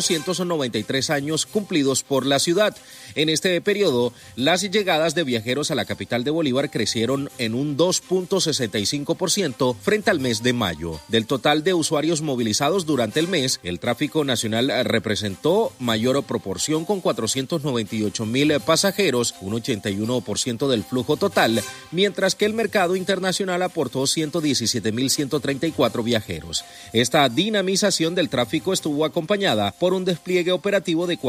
493 años cumplidos por la ciudad. En este periodo, las llegadas de viajeros a la capital de Bolívar crecieron en un 2.65% frente al mes de mayo. Del total de usuarios movilizados durante el mes, el tráfico nacional representó mayor proporción con 498.000 pasajeros, un 81% del flujo total, mientras que el mercado internacional aportó 117.134 viajeros. Esta dinamización del tráfico estuvo acompañada por un despliegue operativo de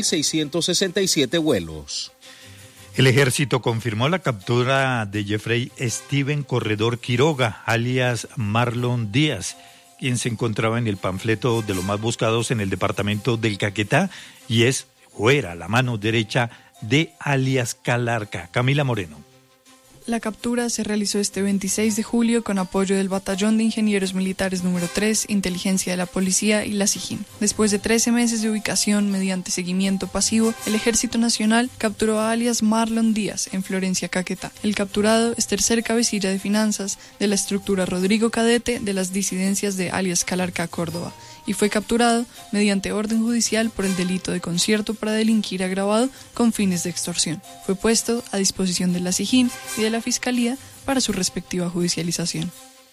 4.667 vuelos. El ejército confirmó la captura de Jeffrey Steven Corredor Quiroga, alias Marlon Díaz, quien se encontraba en el panfleto de los más buscados en el departamento del Caquetá y era la mano derecha de alias Calarca. Camila Moreno. La captura se realizó este 26 de julio con apoyo del Batallón de Ingenieros Militares número 3, Inteligencia de la Policía y la SIJIN. Después de 13 meses de ubicación mediante seguimiento pasivo, el Ejército Nacional capturó a alias Marlon Díaz en Florencia, Caquetá. El capturado es tercer cabecilla de finanzas de la estructura Rodrigo Cadete de las disidencias de alias Calarca, Córdoba, y fue capturado mediante orden judicial por el delito de concierto para delinquir agravado con fines de extorsión. Fue puesto a disposición de la SIJIN y de la Fiscalía para su respectiva judicialización.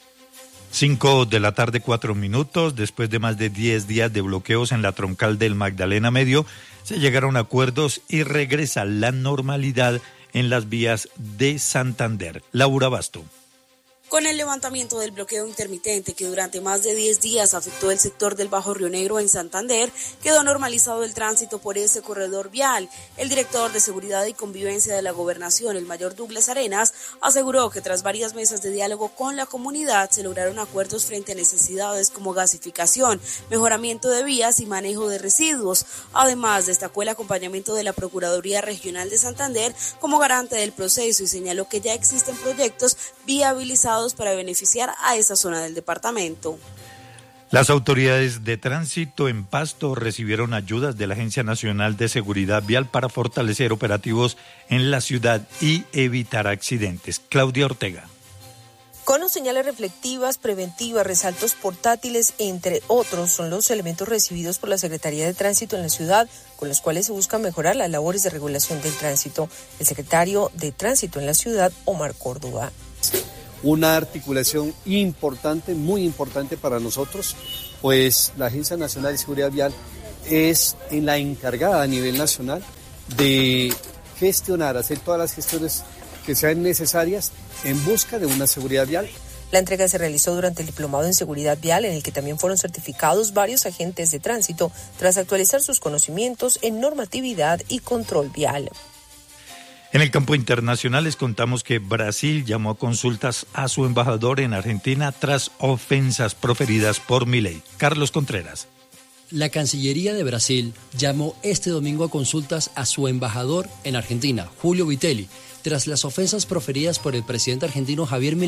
5 de la tarde, 4 minutos. Después de más de 10 días de bloqueos en la troncal del Magdalena Medio, se llegaron a acuerdos y regresa la normalidad en las vías de Santander. Laura Basto. Con el levantamiento del bloqueo intermitente que durante más de 10 días afectó el sector del Bajo Río Negro en Santander, quedó normalizado el tránsito por ese corredor vial. El director de Seguridad y Convivencia de la Gobernación, el mayor Douglas Arenas, aseguró que tras varias mesas de diálogo con la comunidad se lograron acuerdos frente a necesidades como gasificación, mejoramiento de vías y manejo de residuos. Además, destacó el acompañamiento de la Procuraduría Regional de Santander como garante del proceso y señaló que ya existen proyectos viabilizados para beneficiar a esa zona del departamento. Las autoridades de tránsito en Pasto recibieron ayudas de la Agencia Nacional de Seguridad Vial para fortalecer operativos en la ciudad y evitar accidentes. Claudia Ortega. Conos, señales reflectivas, preventivas, resaltos portátiles, entre otros, son los elementos recibidos por la Secretaría de Tránsito en la ciudad, con los cuales se busca mejorar las labores de regulación del tránsito. El secretario de Tránsito en la ciudad, Omar Córdoba. Una articulación importante, muy importante para nosotros, pues la Agencia Nacional de Seguridad Vial es la encargada a nivel nacional de gestionar, hacer todas las gestiones que sean necesarias en busca de una seguridad vial. La entrega se realizó durante el Diplomado en Seguridad Vial, en el que también fueron certificados varios agentes de tránsito tras actualizar sus conocimientos en normatividad y control vial. En el campo internacional les contamos que Brasil llamó a consultas a su embajador en Argentina tras ofensas proferidas por Milei. Carlos Contreras. La Cancillería de Brasil llamó este domingo a consultas a su embajador en Argentina, Julio Vitelli, tras las ofensas proferidas por el presidente argentino Javier Milei